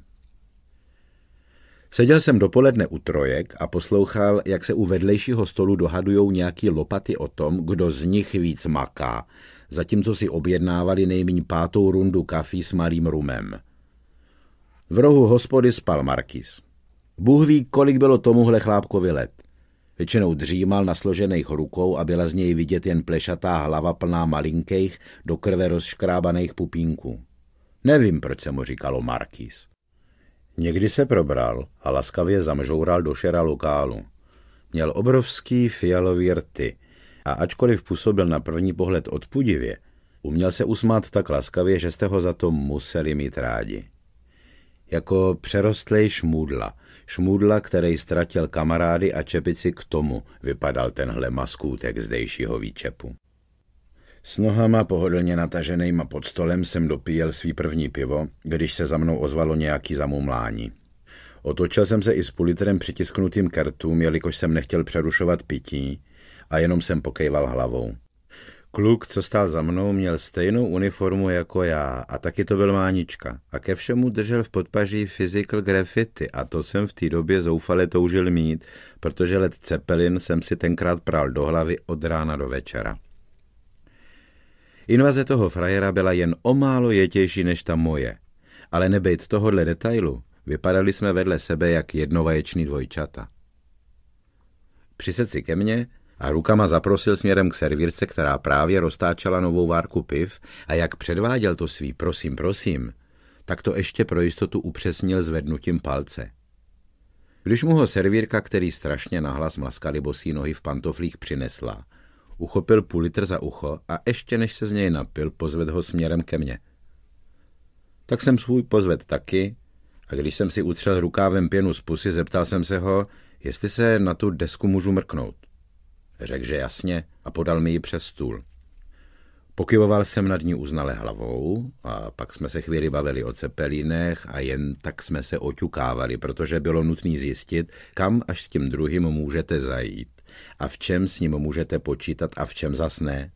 Seděl jsem dopoledne u trojek a poslouchal, jak se u vedlejšího stolu dohadujou nějaký lopaty o tom, kdo z nich víc maká, zatímco si objednávali nejméně 5. rundu kafí s malým rumem. V rohu hospody spal Markýz. Bůh ví, kolik bylo tomuhle chlápkovi let. Většinou dřímal na složených rukou a byla z něj vidět jen plešatá hlava plná malinkých, do krve rozškrábaných pupínků. Nevím, proč se mu říkalo Markýz. Někdy se probral a laskavě zamžoural do šera lokálu. Měl obrovský fialový rty a ačkoliv působil na první pohled odpudivě, uměl se usmát tak laskavě, že jste ho za to museli mít rádi. Jako přerostlej šmůdla, který ztratil kamarády a čepici k tomu, vypadal tenhle maskůtek zdejšího výčepu. S nohama pohodlně nataženejma pod stolem jsem dopíjel svý první pivo, když se za mnou ozvalo nějaký zamumlání. Otočil jsem se i s půlitrem přitisknutým k rtům, jelikož jsem nechtěl přerušovat pití a jenom jsem pokejval hlavou. Kluk, co stál za mnou, měl stejnou uniformu jako já a taky to byl Mánička a ke všemu držel v podpaží Physical Graffiti a to jsem v té době zoufale toužil mít, protože Led Zeppelin jsem si tenkrát pral do hlavy od rána do večera. Invaze toho frajera byla jen o málo jetější než ta moje, ale nebejt tohodle detailu, vypadali jsme vedle sebe jak jednovaječný dvojčata. Přisedl si ke mně a rukama zaprosil směrem k servírce, která právě roztáčela novou várku piv a jak předváděl to svý prosím, tak to ještě pro jistotu upřesnil zvednutím palce. Když mu ho servírka, který strašně nahlas mlaskali bosí nohy v pantoflích, přinesla, uchopil půl litr za ucho a ještě než se z něj napil, pozvedl ho směrem ke mně. Tak jsem svůj pozvedl taky a když jsem si utřel rukávem pěnu z pusy, zeptal jsem se ho, jestli se na tu desku můžu mrknout. Řekl, že jasně a podal mi ji přes stůl. Pokyvoval jsem nad ní uznale hlavou a pak jsme se chvíli bavili o Cepelínech a jen tak jsme se oťukávali, protože bylo nutné zjistit, kam až s tím druhým můžete zajít a v čem s ním můžete počítat a v čem zas ne.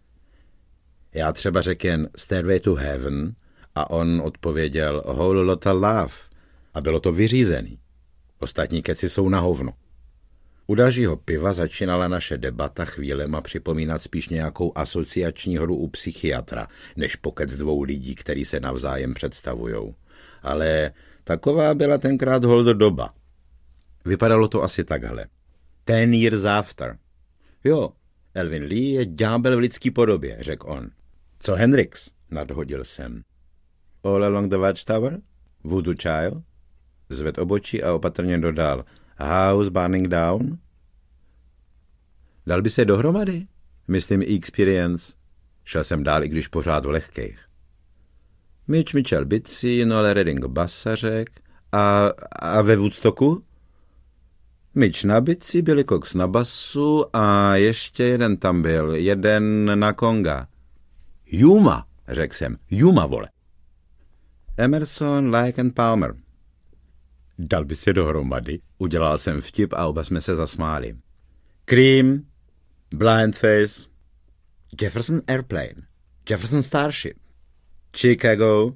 Já třeba řekl jen Stairway to Heaven a on odpověděl Whole Lotta Love a bylo to vyřízený. Ostatní keci jsou na hovno. U dalšího piva začínala naše debata chvílema připomínat spíš nějakou asociační hru u psychiatra, než pokec 2 lidí, který se navzájem představujou. Ale taková byla tenkrát hold doba. Vypadalo to asi takhle. 10 years after. Jo, Elvin Lee je ďábel v lidský podobě, řekl on. Co Hendrix? Nadhodil jsem. All along the Watchtower? Voodoo Child? Zvedl obočí a opatrně dodal. House burning down? Dal by se dohromady? Myslím Experience. Šel jsem dál, i když pořád v lehkých. Mitch Mitchell bicí, Noel Redding basařek a ve Woodstocku? Mitch na bicí, Billy Cox na basu a ještě jeden tam byl, jeden na konga. Juma, řekl jsem, Juma, vole. Emerson, Lake and Palmer. Dal by se dohromady, udělal jsem vtip a oba jsme se zasmáli. Cream, Blindface, Jefferson Airplane, Jefferson Starship, Chicago,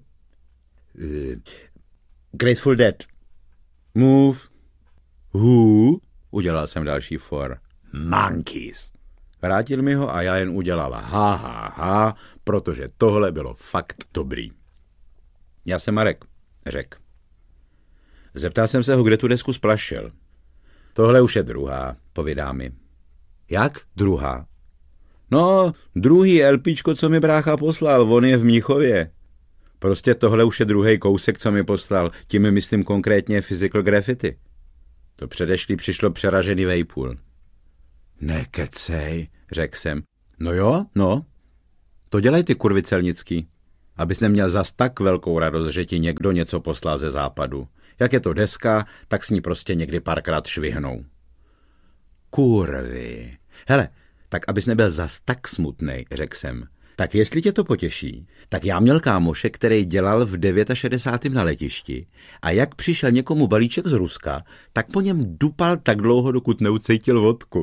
Grateful Dead, Move, Who, Udělal jsem další for. Monkeys. Vrátil mi ho a já jen udělal ha, protože tohle bylo fakt dobrý. Já jsem Marek, řekl. Zeptal jsem se ho, kde tu desku splašil. Tohle už je druhá, povídá mi. Jak druhá? No, druhý LPčko, co mi brácha poslal, on je v Mnichově. Prostě tohle už je druhý kousek, co mi poslal, tím myslím konkrétně Physical Graffiti. To předešlý přišlo přeražený vejpůl. Nekecej, řekl jsem. No jo, no. To dělej ty kurvy celnický, abys neměl zas tak velkou radost, že ti někdo něco poslal ze západu. Jak je to deska, tak s ní prostě někdy párkrát švihnou. Kurvy. Hele, tak abys nebyl zas tak smutnej, řekl jsem. Tak jestli tě to potěší, tak já měl kámoše, který dělal v 69. na letišti a jak přišel někomu balíček z Ruska, tak po něm dupal tak dlouho, dokud neucítil vodku.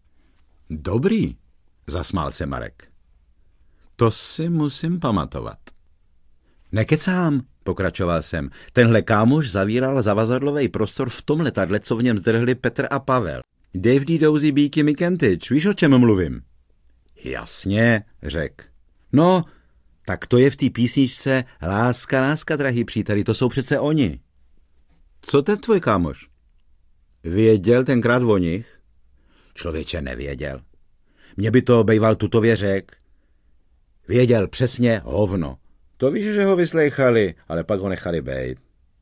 Dobrý, zasmál se Marek. To si musím pamatovat. Nekecám, pokračoval jsem. Tenhle kámoš zavíral zavazadlový prostor v tom letadle, co v něm zdrhli Petr a Pavel. Dave D. Dozy Beaky McEntich, víš, o čem mluvím? Jasně, řekl. No, tak to je v té písničce Láska, láska, drahý příteli, to jsou přece oni. Co ten tvoj kámoš? Věděl tenkrát o nich? Člověče, nevěděl. Mě by to bejval tutově řek. Věděl přesně hovno. To víš, že ho vyslejchali, ale pak ho nechali bejt.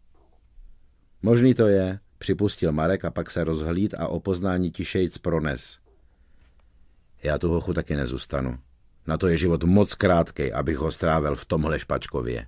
Možný to je, připustil Marek a pak se rozhlíd a o poznání tišejc prones. Já tu hochu taky nezůstanu. Na to je život moc krátkej, abych ho strávil v tomhle špačkově.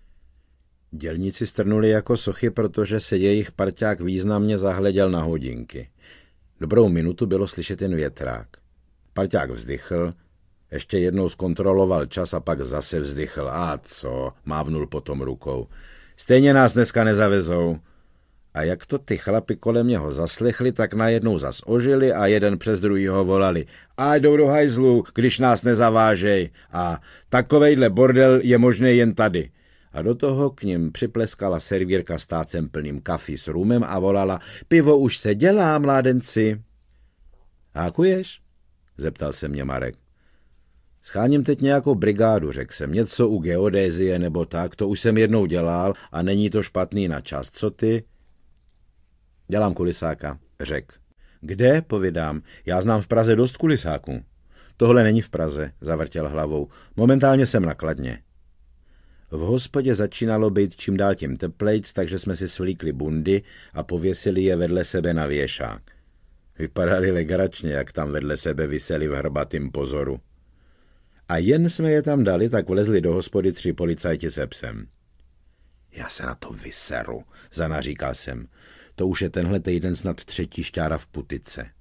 Dělníci strnuli jako sochy, protože se jejich parťák významně zahleděl na hodinky. Dobrou minutu bylo slyšet jen větrák. Parťák vzdychl, ještě jednou zkontroloval čas a pak zase vzdychl. A co? Mávnul potom rukou. Stejně nás dneska nezavezou. A jak to ty chlapi kolem něho zaslechli, tak najednou zas ožili a jeden přes druhýho volali. A jdou do hajzlu, když nás nezavážej. A takovejhle bordel je možný jen tady. A do toho k nim připleskala servírka s tácem plným kafi s rumem a volala. Pivo už se dělá, mládenci. Hákuješ? Zeptal se mě Marek. Scháním teď nějakou brigádu, řekl jsem. Něco u geodézie nebo tak, to už jsem jednou dělal a není to špatný na čas. Co ty? Dělám kulisáka, řekl. Kde, povídám, já znám v Praze dost kulisáků. Tohle není v Praze, zavrtěl hlavou. Momentálně jsem na Kladně. V hospodě začínalo být čím dál tím teplejc, takže jsme si svlíkli bundy a pověsili je vedle sebe na věšák. Vypadali legračně, jak tam vedle sebe viseli v hrbatým pozoru. A jen jsme je tam dali, tak vlezli do hospody 3 policajti se psem. Já se na to vyseru, zanaříkal jsem. To už je tenhle týden snad 3. šťára v putice.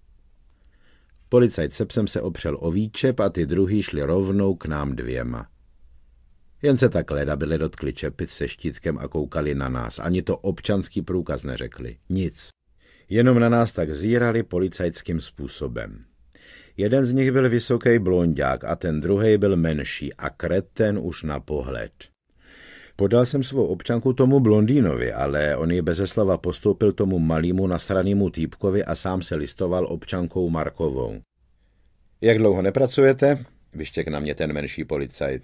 Policajt se psem se opřel o výčep a ty druhý šli rovnou k nám 2. Jen se tak ledabyle dotkli čepic se štítkem a koukali na nás. Ani to občanský průkaz neřekli. Nic. Jenom na nás tak zírali policajtským způsobem. Jeden z nich byl vysoký blonďák a ten druhej byl menší a kreten už na pohled. Podal jsem svou občanku tomu blondýnovi, ale on ji beze slova postoupil tomu malýmu nasranýmu týpkovi a sám se listoval občankou Markovou. Jak dlouho nepracujete? Vyštěk na mě ten menší policajt.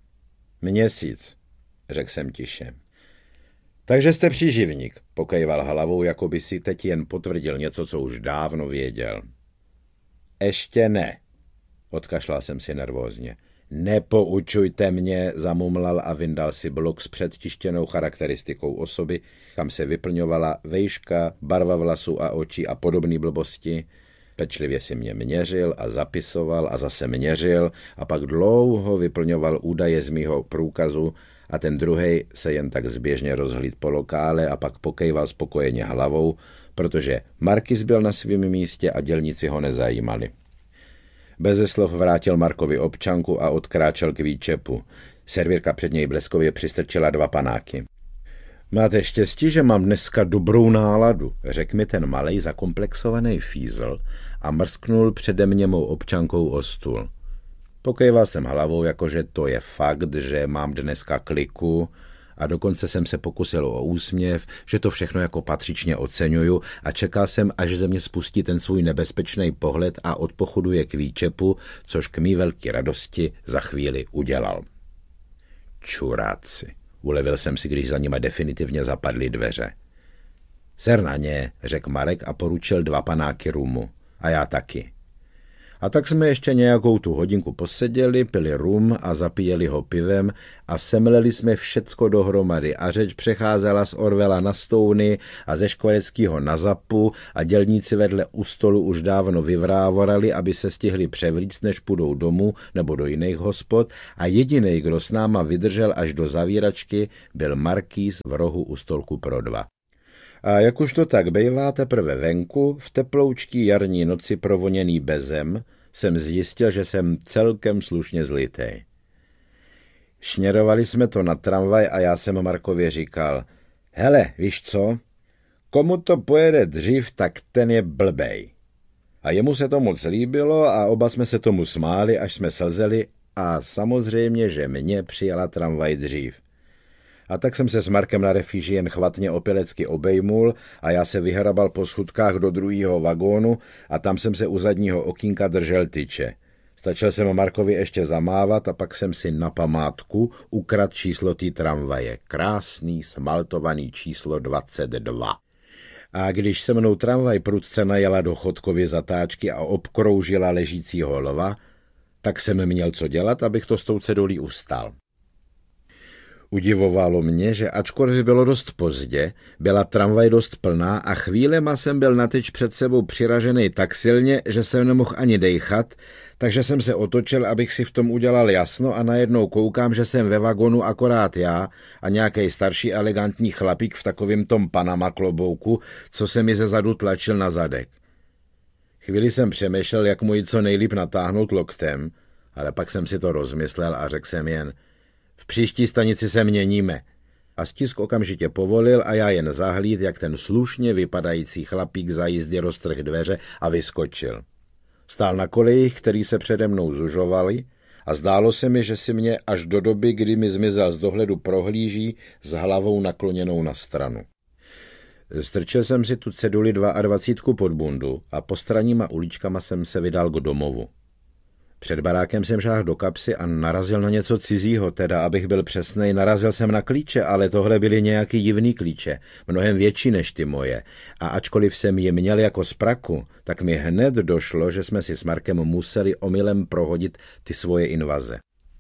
Měsíc, řekl jsem tiše. Takže jste příživník, pokejval hlavou, jako by si teď jen potvrdil něco, co už dávno věděl. Ještě ne, odkašlal jsem si nervózně. Nepoučujte mě, zamumlal a vyndal si blok s předtištěnou charakteristikou osoby, kam se vyplňovala vejška, barva vlasů a očí a podobné blbosti. Pečlivě si mě měřil a zapisoval a zase měřil a pak dlouho vyplňoval údaje z mýho průkazu a ten druhej se jen tak zběžně rozhlíd po lokále a pak pokejval spokojeně hlavou, protože Markis byl na svém místě a dělníci ho nezajímali. Beze slov vrátil Markovi občanku a odkráčel k výčepu. Servírka před něj bleskově přistrčila 2 panáky. Máte štěstí, že mám dneska dobrou náladu, řekl mi ten malej zakomplexovaný fízl a mrsknul přede mě mou občankou o stůl. Pokejval jsem hlavou, jakože to je fakt, že mám dneska kliku A dokonce jsem se pokusil o úsměv, že to všechno jako patřičně oceňuju a čekal jsem, až ze mě spustí ten svůj nebezpečný pohled a odpochoduje k výčepu, což k mý velké radosti za chvíli udělal. Čuráci, ulevil jsem si, když za nima definitivně zapadly dveře. Ser na ně, řekl Marek a poručil 2 panáky rumu. A já taky. A tak jsme ještě nějakou tu hodinku poseděli, pili rum a zapíjeli ho pivem a semleli jsme všecko dohromady a řeč přecházela z Orwella na Stouny a ze Škvareckýho na Zapu a dělníci vedle u stolu už dávno vyvrávorali, aby se stihli převlíct, než půjdou domů nebo do jiných hospod a jedinej, kdo s náma vydržel až do zavíračky, byl Markýz v rohu u stolku pro 2. A jak už to tak bejvá teprve venku, v teploučký jarní noci provoněný bezem, jsem zjistil, že jsem celkem slušně zlitej. Šněrovali jsme to na tramvaj a já jsem Markovi říkal, hele, víš co, komu to pojede dřív, tak ten je blbej. A jemu se to moc líbilo a oba jsme se tomu smáli, až jsme slzeli a samozřejmě, že mě přijela tramvaj dřív. A tak jsem se s Markem na refíži jen chvatně opilecky obejmul a já se vyhrabal po schůdkách do druhého vagónu a tam jsem se u zadního okýnka držel tyče. Stačil jsem Markovi ještě zamávat a pak jsem si na památku ukradl číslo té tramvaje. Krásný, smaltovaný číslo 22. A když se mnou tramvaj prudce najela do Chodkovy zatáčky a obkroužila ležícího lva, tak jsem měl co dělat, abych to s tou cedulí ustál. Udivovalo mě, že ačkoliv bylo dost pozdě, byla tramvaj dost plná a chvílema jsem byl na tyč před sebou přiražený tak silně, že jsem nemohl ani dejchat, takže jsem se otočil, abych si v tom udělal jasno a najednou koukám, že jsem ve vagonu akorát já a nějaký starší elegantní chlapík v takovém tom Panama klobouku, co se mi zezadu tlačil na zadek. Chvíli jsem přemýšlel, jak mu ji co nejlíp natáhnout loktem, ale pak jsem si to rozmyslel a řekl jsem jen: v příští stanici se měníme. A stisk okamžitě povolil a já jen zahlíd, jak ten slušně vypadající chlapík za jízdy roztrh dveře a vyskočil. Stál na kolejích, který se přede mnou zužovaly a zdálo se mi, že si mě až do doby, kdy mi zmizel z dohledu, prohlíží s hlavou nakloněnou na stranu. Strčil jsem si tu ceduli 22 pod bundu a postranníma uličkama jsem se vydal k domovu. Před barákem jsem šáhl do kapsy a narazil na něco cizího, teda abych byl přesnej, narazil jsem na klíče, ale tohle byly nějaký divný klíče, mnohem větší než ty moje. A ačkoliv jsem je měl jako z praku, tak mi hned došlo, že jsme si s Markem museli omylem prohodit ty svoje invaze.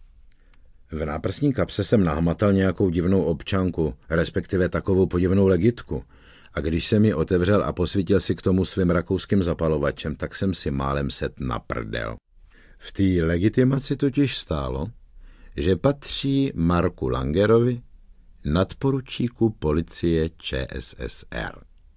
V náprsní kapse jsem nahmatal nějakou divnou občanku, respektive takovou podivnou legitku. A když jsem ji otevřel a posvítil si k tomu svým rakouským zapalovačem, tak jsem si málem set naprdel. V té legitimaci totiž stálo, že patří Marku Langerovi, nadporučíku policie ČSSR.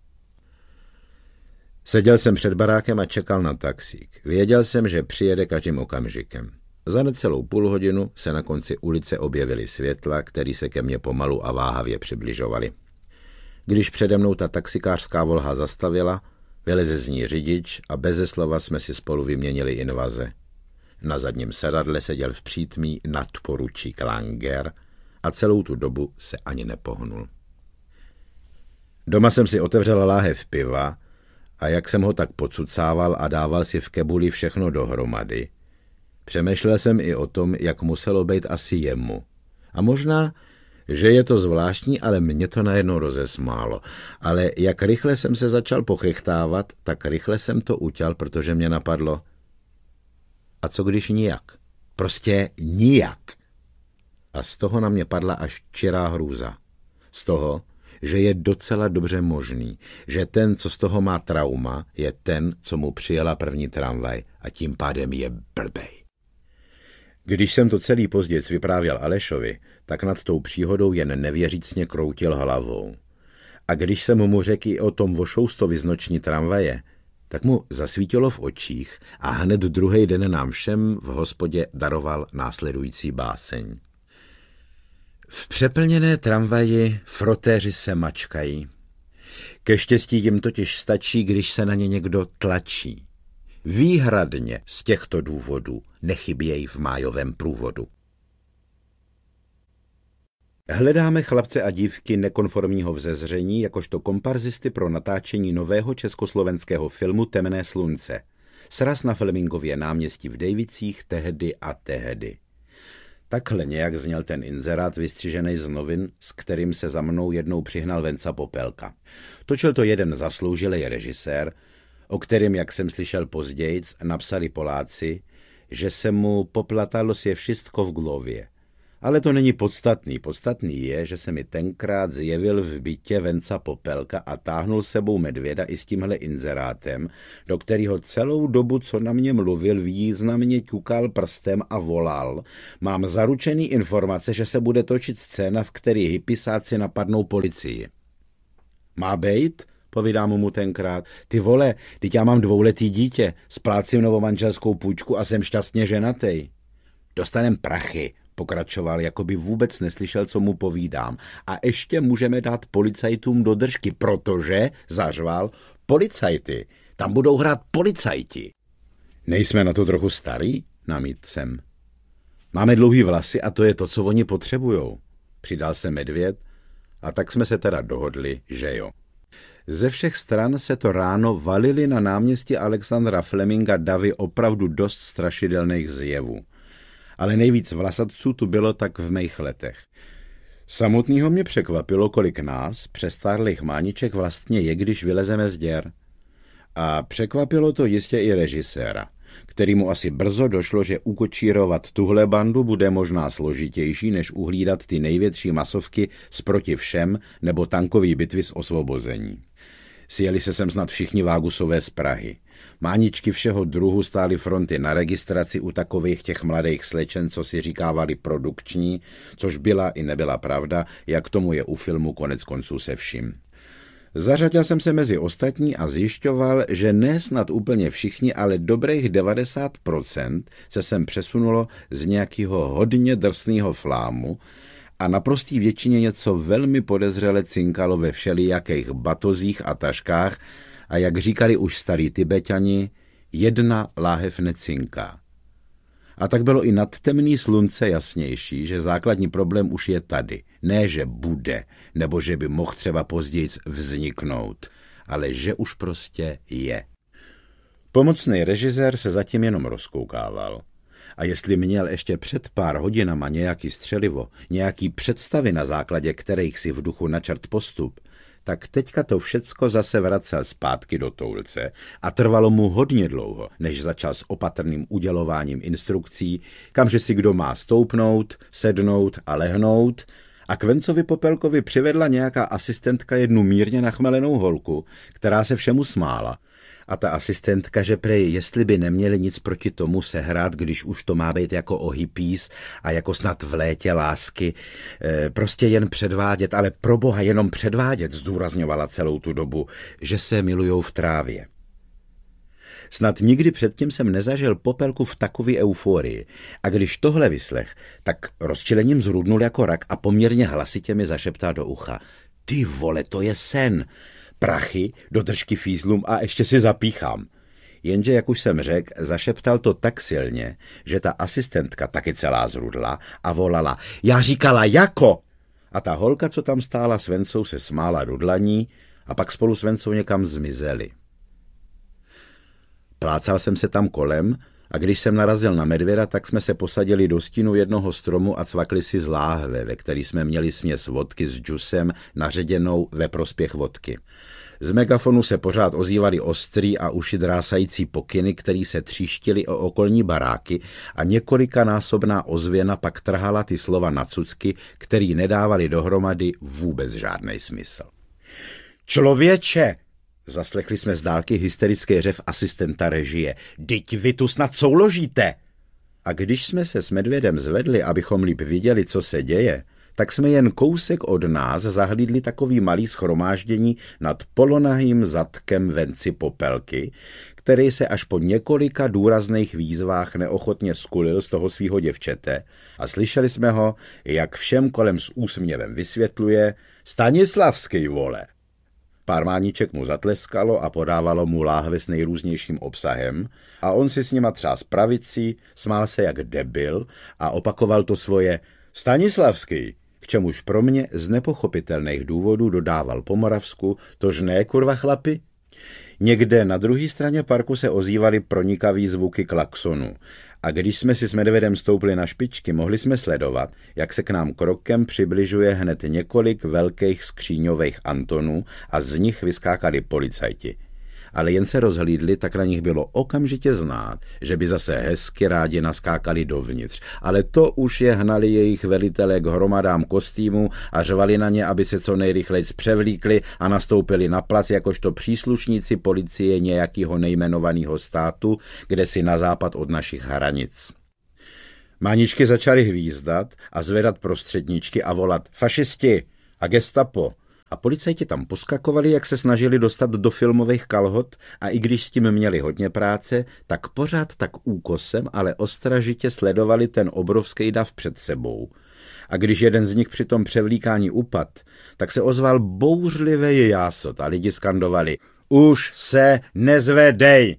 Seděl jsem před barákem a čekal na taxík. Věděl jsem, že přijede každým okamžikem. Za necelou půlhodinu se na konci ulice objevily světla, které se ke mně pomalu a váhavě přibližovaly. Když přede mnou ta taxikářská volha zastavila, vyleze z ní řidič a beze slova jsme si spolu vyměnili invaze. Na zadním sedadle seděl v přítmí nadporučík Langer a celou tu dobu se ani nepohnul. Doma jsem si otevřel láhev piva a jak jsem ho tak pocucával a dával si v kebuli všechno dohromady, přemýšlel jsem i o tom, jak muselo být asi jemu. A možná, že je to zvláštní, ale mě to najednou rozesmálo. Ale jak rychle jsem se začal pochechtávat, tak rychle jsem to utěl, protože mě napadlo: a co když nijak? Prostě nijak. A z toho na mě padla až čirá hrůza. Z toho, že je docela dobře možný, že ten, co z toho má trauma, je ten, co mu přijela první tramvaj a tím pádem je blbej. Když jsem to celý později vyprávěl Alešovi, tak nad tou příhodou jen nevěřícně kroutil hlavou. A když jsem mu řekl i o tom vošoustovi z noční tramvaje, tak mu zasvítilo v očích a hned druhý den nám všem v hospodě daroval následující báseň. V přeplněné tramvaji frotéři se mačkají. Ke štěstí jim totiž stačí, když se na ně někdo tlačí. Výhradně z těchto důvodů nechybějí v májovém průvodu. Hledáme chlapce a dívky nekonformního vzezření jakožto komparzisty pro natáčení nového československého filmu Temné slunce. Sraz na Flemingově náměstí v Dejvicích tehdy a tehdy. Takhle nějak zněl ten inzerát vystřižený z novin, s kterým se za mnou jednou přihnal Venca Popelka. Točil to jeden zasloužilý režisér, o kterém, jak jsem slyšel pozdějc, napsali Poláci, že se mu poplatalo si všechno v glově. Ale to není podstatný. Podstatný je, že se mi tenkrát zjevil v bytě Venca Popelka a táhnul sebou medvěda i s tímhle inzerátem, do kterého celou dobu, co na mě mluvil, významně ťukal prstem a volal: mám zaručený informace, že se bude točit scéna, v který hypisáci napadnou policii. Má bejt? Povídám mu tenkrát. Ty vole, teď já mám 2letý dítě, splácím novomanželskou půjčku a jsem šťastně ženatej. Dostanem prachy, pokračoval, jako by vůbec neslyšel, co mu povídám. A ještě můžeme dát policajtům do držky, protože, zařval, policajty, tam budou hrát policajti. Nejsme na to trochu starý? Namítl jsem. Máme dlouhý vlasy a to je to, co oni potřebujou. Přidal se medvěd a tak jsme se teda dohodli, že jo. Ze všech stran se to ráno valily na náměstí Alexandra Fleminga davy opravdu dost strašidelných zjevů. Ale nejvíc vlasatců tu bylo tak v mých letech. Samotnýho mě překvapilo, kolik nás, přestárlých mániček, vlastně je, když vylezeme z děr. A překvapilo to jistě i režiséra, kterýmu asi brzo došlo, že ukočírovat tuhle bandu bude možná složitější, než uhlídat ty největší masovky z Proti všem nebo tankový bitvy z Osvobození. Sjeli se sem snad všichni Vágusové z Prahy. Máničky všeho druhu stály fronty na registraci u takových těch mladých slečen, co si říkávali produkční, což byla i nebyla pravda, jak tomu je u filmu konec konců se vším. Zařadil jsem se mezi ostatní a zjišťoval, že ne snad úplně všichni, ale dobrých 90% se sem přesunulo z nějakého hodně drsného flámu a naprostý většině něco velmi podezřele cinkalo ve všelijakých batozích a taškách a jak říkali už starí Tibetani, jedna láhev necinká. A tak bylo i nad temný slunce jasnější, že základní problém už je tady. Ne, že bude, nebo že by mohl třeba později vzniknout, ale že už prostě je. Pomocný režisér se zatím jenom rozkoukával. A jestli měl ještě před pár hodinama nějaký střelivo, nějaký představy, na základě kterých si v duchu načrt postup, tak teďka to všecko zase vracel zpátky do toulce a trvalo mu hodně dlouho, než začal s opatrným udělováním instrukcí, kamže si kdo má stoupnout, sednout a lehnout, a k Vencovi Popelkovi přivedla nějaká asistentka jednu mírně nachmelenou holku, která se všemu smála. A ta asistentka, že prej, jestli by neměli nic proti tomu sehrát, když už to má být jako o hippies a jako snad v létě lásky, prostě jen předvádět, ale pro boha jenom předvádět, zdůrazňovala celou tu dobu, že se milujou v trávě. Snad nikdy předtím jsem nezažil Popelku v takové euforii a když tohle vyslech, tak rozčilením zrudnul jako rak a poměrně hlasitě mi zašeptal do ucha. Ty vole, to je sen! Prachy, do držky fízlům a ještě si zapíchám. Jenže, jak už jsem řekl, zašeptal to tak silně, že ta asistentka taky celá zrudla a volala, já říkala jako! A ta holka, co tam stála s Vencou, se smála rudlaní a pak spolu s Vencou někam zmizeli. Plácal jsem se tam kolem a když jsem narazil na medvěda, tak jsme se posadili do stínu jednoho stromu a cvakli si z láhve, ve který jsme měli směs vodky s džusem naředěnou ve prospěch vodky. Z megafonu se pořád ozývaly ostrý a uši drásající pokyny, který se tříštily o okolní baráky a několikanásobná ozvěna pak trhala ty slova na cucky, který nedávali dohromady vůbec žádnej smysl. Člověče! Zaslechli jsme z dálky hysterický řev asistenta režie. Dyť vy tu snad souložíte! A když jsme se s medvědem zvedli, abychom líp viděli, co se děje, tak jsme jen kousek od nás zahlídli takový malý shromáždění nad polonahým zadkem Venci Popelky, který se až po několika důrazných výzvách neochotně skulil z toho svýho děvčete a slyšeli jsme ho, jak všem kolem s úsměvem vysvětluje Stanislavský, vole. Pár máníček mu zatleskalo a podávalo mu láhve s nejrůznějším obsahem a on si s nima třás pravicí, smál se jak debil a opakoval to svoje Stanislavský, k čemuž pro mě z nepochopitelných důvodů dodával po moravsku: tož ne, kurva chlapi? Někde na druhé straně parku se ozývaly pronikavý zvuky klaxonu a když jsme si s medvědem stoupli na špičky, mohli jsme sledovat, jak se k nám krokem přibližuje hned několik velkých skříňových Antonů a z nich vyskákali policajti. Ale jen se rozhlídli, tak na nich bylo okamžitě znát, že by zase hezky rádi naskákali dovnitř. Ale to už je hnali jejich velitelé k hromadám kostýmů a řvali na ně, aby se co nejrychleji převlíkli a nastoupili na plac jakožto příslušníci policie nějakého nejmenovaného státu, kde si na západ od našich hranic. Máničky začaly hvízdat a zvedat prostředníčky a volat fašisti a gestapo. A policajti tam poskakovali, jak se snažili dostat do filmových kalhot a i když s tím měli hodně práce, tak pořád tak úkosem, ale ostražitě sledovali ten obrovský dav před sebou. A když jeden z nich při tom převlíkání upad, tak se ozval bouřlivý jásot a lidi skandovali: už se nezvedej!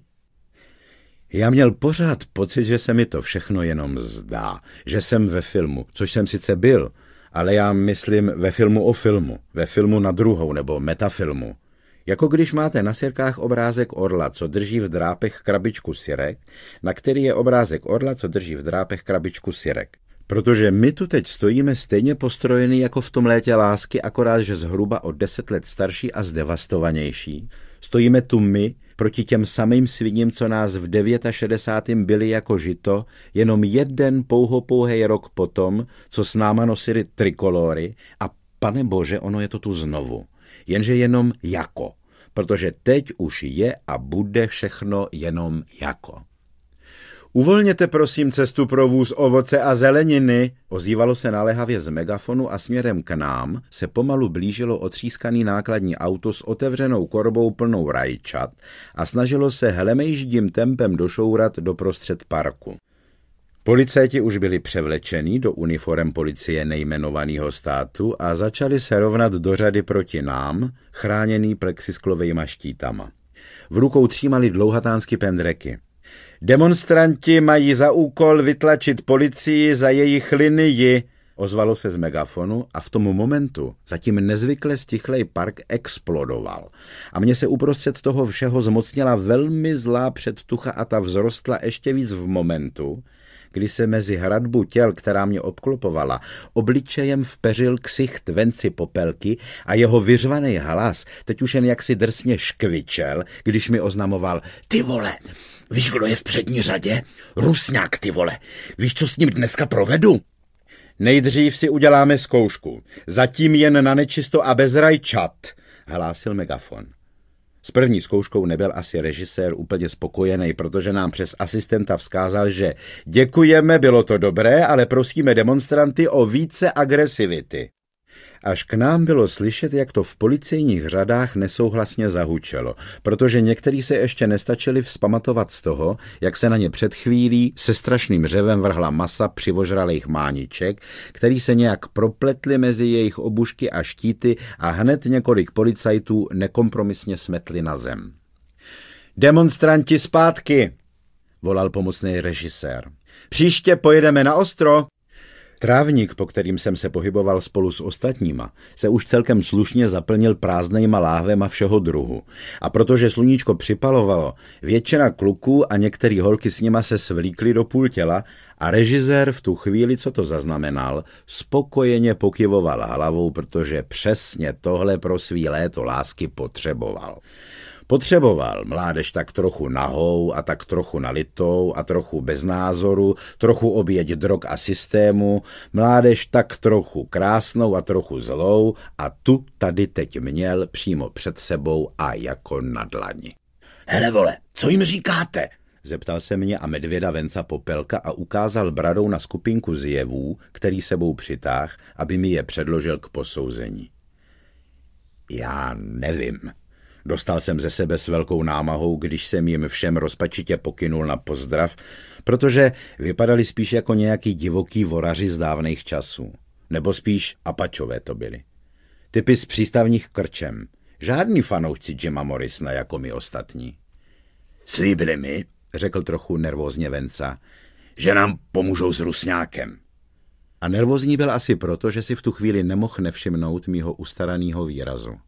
Já měl pořád pocit, že se mi to všechno jenom zdá, že jsem ve filmu, což jsem sice byl, ale já myslím ve filmu o filmu, ve filmu na druhou nebo metafilmu. Jako když máte na sirkách obrázek orla, co drží v drápech krabičku sirek, na který je obrázek orla, co drží v drápech krabičku sirek. Protože my tu teď stojíme stejně postrojený jako v tom Létě lásky, akorát, že zhruba o 10 let starší a zdevastovanější. Stojíme tu my proti těm samým sviním, co nás v 69. byli jako žito, jenom jeden pouhopouhej rok potom, co s náma nosili trikolory a pane bože, ono je to tu znovu. Jenže jenom jako, protože teď už je a bude všechno jenom jako. Uvolněte prosím cestu pro vůz ovoce a zeleniny, ozývalo se naléhavě z megafonu a směrem k nám se pomalu blížilo otřískaný nákladní auto s otevřenou korbou plnou rajčat a snažilo se hlemejždím tempem došourat doprostřed parku. Policajti už byli převlečení do uniforem policie nejmenovaného státu a začali se rovnat do řady proti nám, chráněný plexisklovejma štítama. V rukou třímali dlouhatánský pendreky. Demonstranti mají za úkol vytlačit policii za jejich linii, ozvalo se z megafonu a v tom momentu zatím nezvykle stichlej park explodoval. A mně se uprostřed toho všeho zmocnila velmi zlá předtucha a ta vzrostla ještě víc v momentu, kdy se mezi hradbu těl, která mě obklopovala, obličejem vpeřil ksicht Venci Popelky a jeho vyřvaný hlas teď už jen jaksi drsně škvičel, když mi oznamoval: ty vole, víš, kdo je v přední řadě? Rusňák, ty vole. Víš, co s ním dneska provedu? Nejdřív si uděláme zkoušku. Zatím jen na nečisto a bez rajčat, hlásil megafon. S první zkouškou nebyl asi režisér úplně spokojený, protože nám přes asistenta vzkázal, že děkujeme, bylo to dobré, ale prosíme demonstranty o více agresivity. Až k nám bylo slyšet, jak to v policejních řadách nesouhlasně zahučelo, protože někteří se ještě nestačili vzpamatovat z toho, jak se na ně před chvílí se strašným řevem vrhla masa přivožralých mániček, který se nějak propletli mezi jejich obušky a štíty a hned několik policajtů nekompromisně smetli na zem. Demonstranti zpátky, volal pomocný režisér. Příště pojedeme na ostro. Trávník, po kterým jsem se pohyboval spolu s ostatníma, se už celkem slušně zaplnil prázdnejma láhvema všeho druhu. A protože sluníčko připalovalo, většina kluků a některý holky s nima se svlíkli do půl těla a režisér v tu chvíli, co to zaznamenal, spokojeně pokyvoval hlavou, protože přesně tohle pro svý léto lásky potřeboval. Potřeboval mládež tak trochu nahou a tak trochu nalitou a trochu bez názoru, trochu oběť drog a systému, mládež tak trochu krásnou a trochu zlou a tu tady teď měl přímo před sebou a jako na dlani. Hele vole, co jim říkáte? Zeptal se mě a medvěda Venca Popelka a ukázal bradou na skupinku zjevů, který sebou přitáh, aby mi je předložil k posouzení. Já nevím. Dostal jsem ze sebe s velkou námahou, když jsem jim všem rozpačitě pokynul na pozdrav, protože vypadali spíš jako nějaký divoký voraři z dávných časů. Nebo spíš Apačové to byli. Typy z přístavních krčem. Žádný fanoušci Jima Morrisona jako my ostatní. Slíbili mi, řekl trochu nervózně Venca, že nám pomůžou s Rusňákem. A nervózní byl asi proto, že si v tu chvíli nemohl nevšimnout mýho ustaranýho výrazu.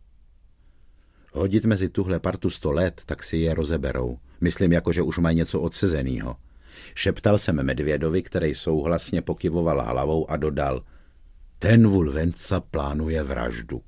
Hodit mezi tuhle partu 100 let, tak si je rozeberou. Myslím, jako že už mají něco odsezenýho. Šeptal jsem Medvědovi, který souhlasně pokyvoval hlavou a dodal: ten Vulvenca plánuje vraždu.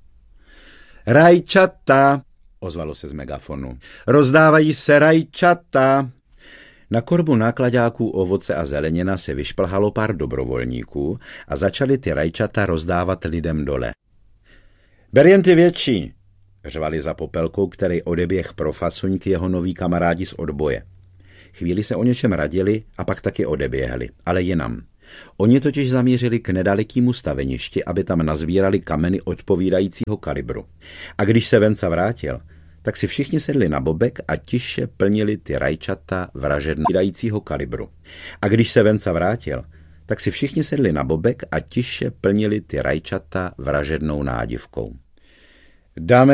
Rajčata, ozvalo se z megafonu. Rozdávají se rajčata. Na korbu nákladáků ovoce a zelenina se vyšplhalo pár dobrovolníků a začali ty rajčata rozdávat lidem dole. Ber jen ty větší, řvali za popelkou, který odeběh pro fasuňky jeho noví kamarádi z odboje. Chvíli se o něčem radili a pak taky odeběhli, ale jinam. Oni totiž zamířili k nedalekému staveništi, aby tam nazbírali kameny odpovídajícího kalibru. A když se Venca vrátil, tak si všichni sedli na bobek a tiše plnili ty rajčata vražedného kalibru. A když se Venca vrátil, tak si všichni sedli na bobek a tiše plnili ty rajčata vražednou nádivkou. Dáme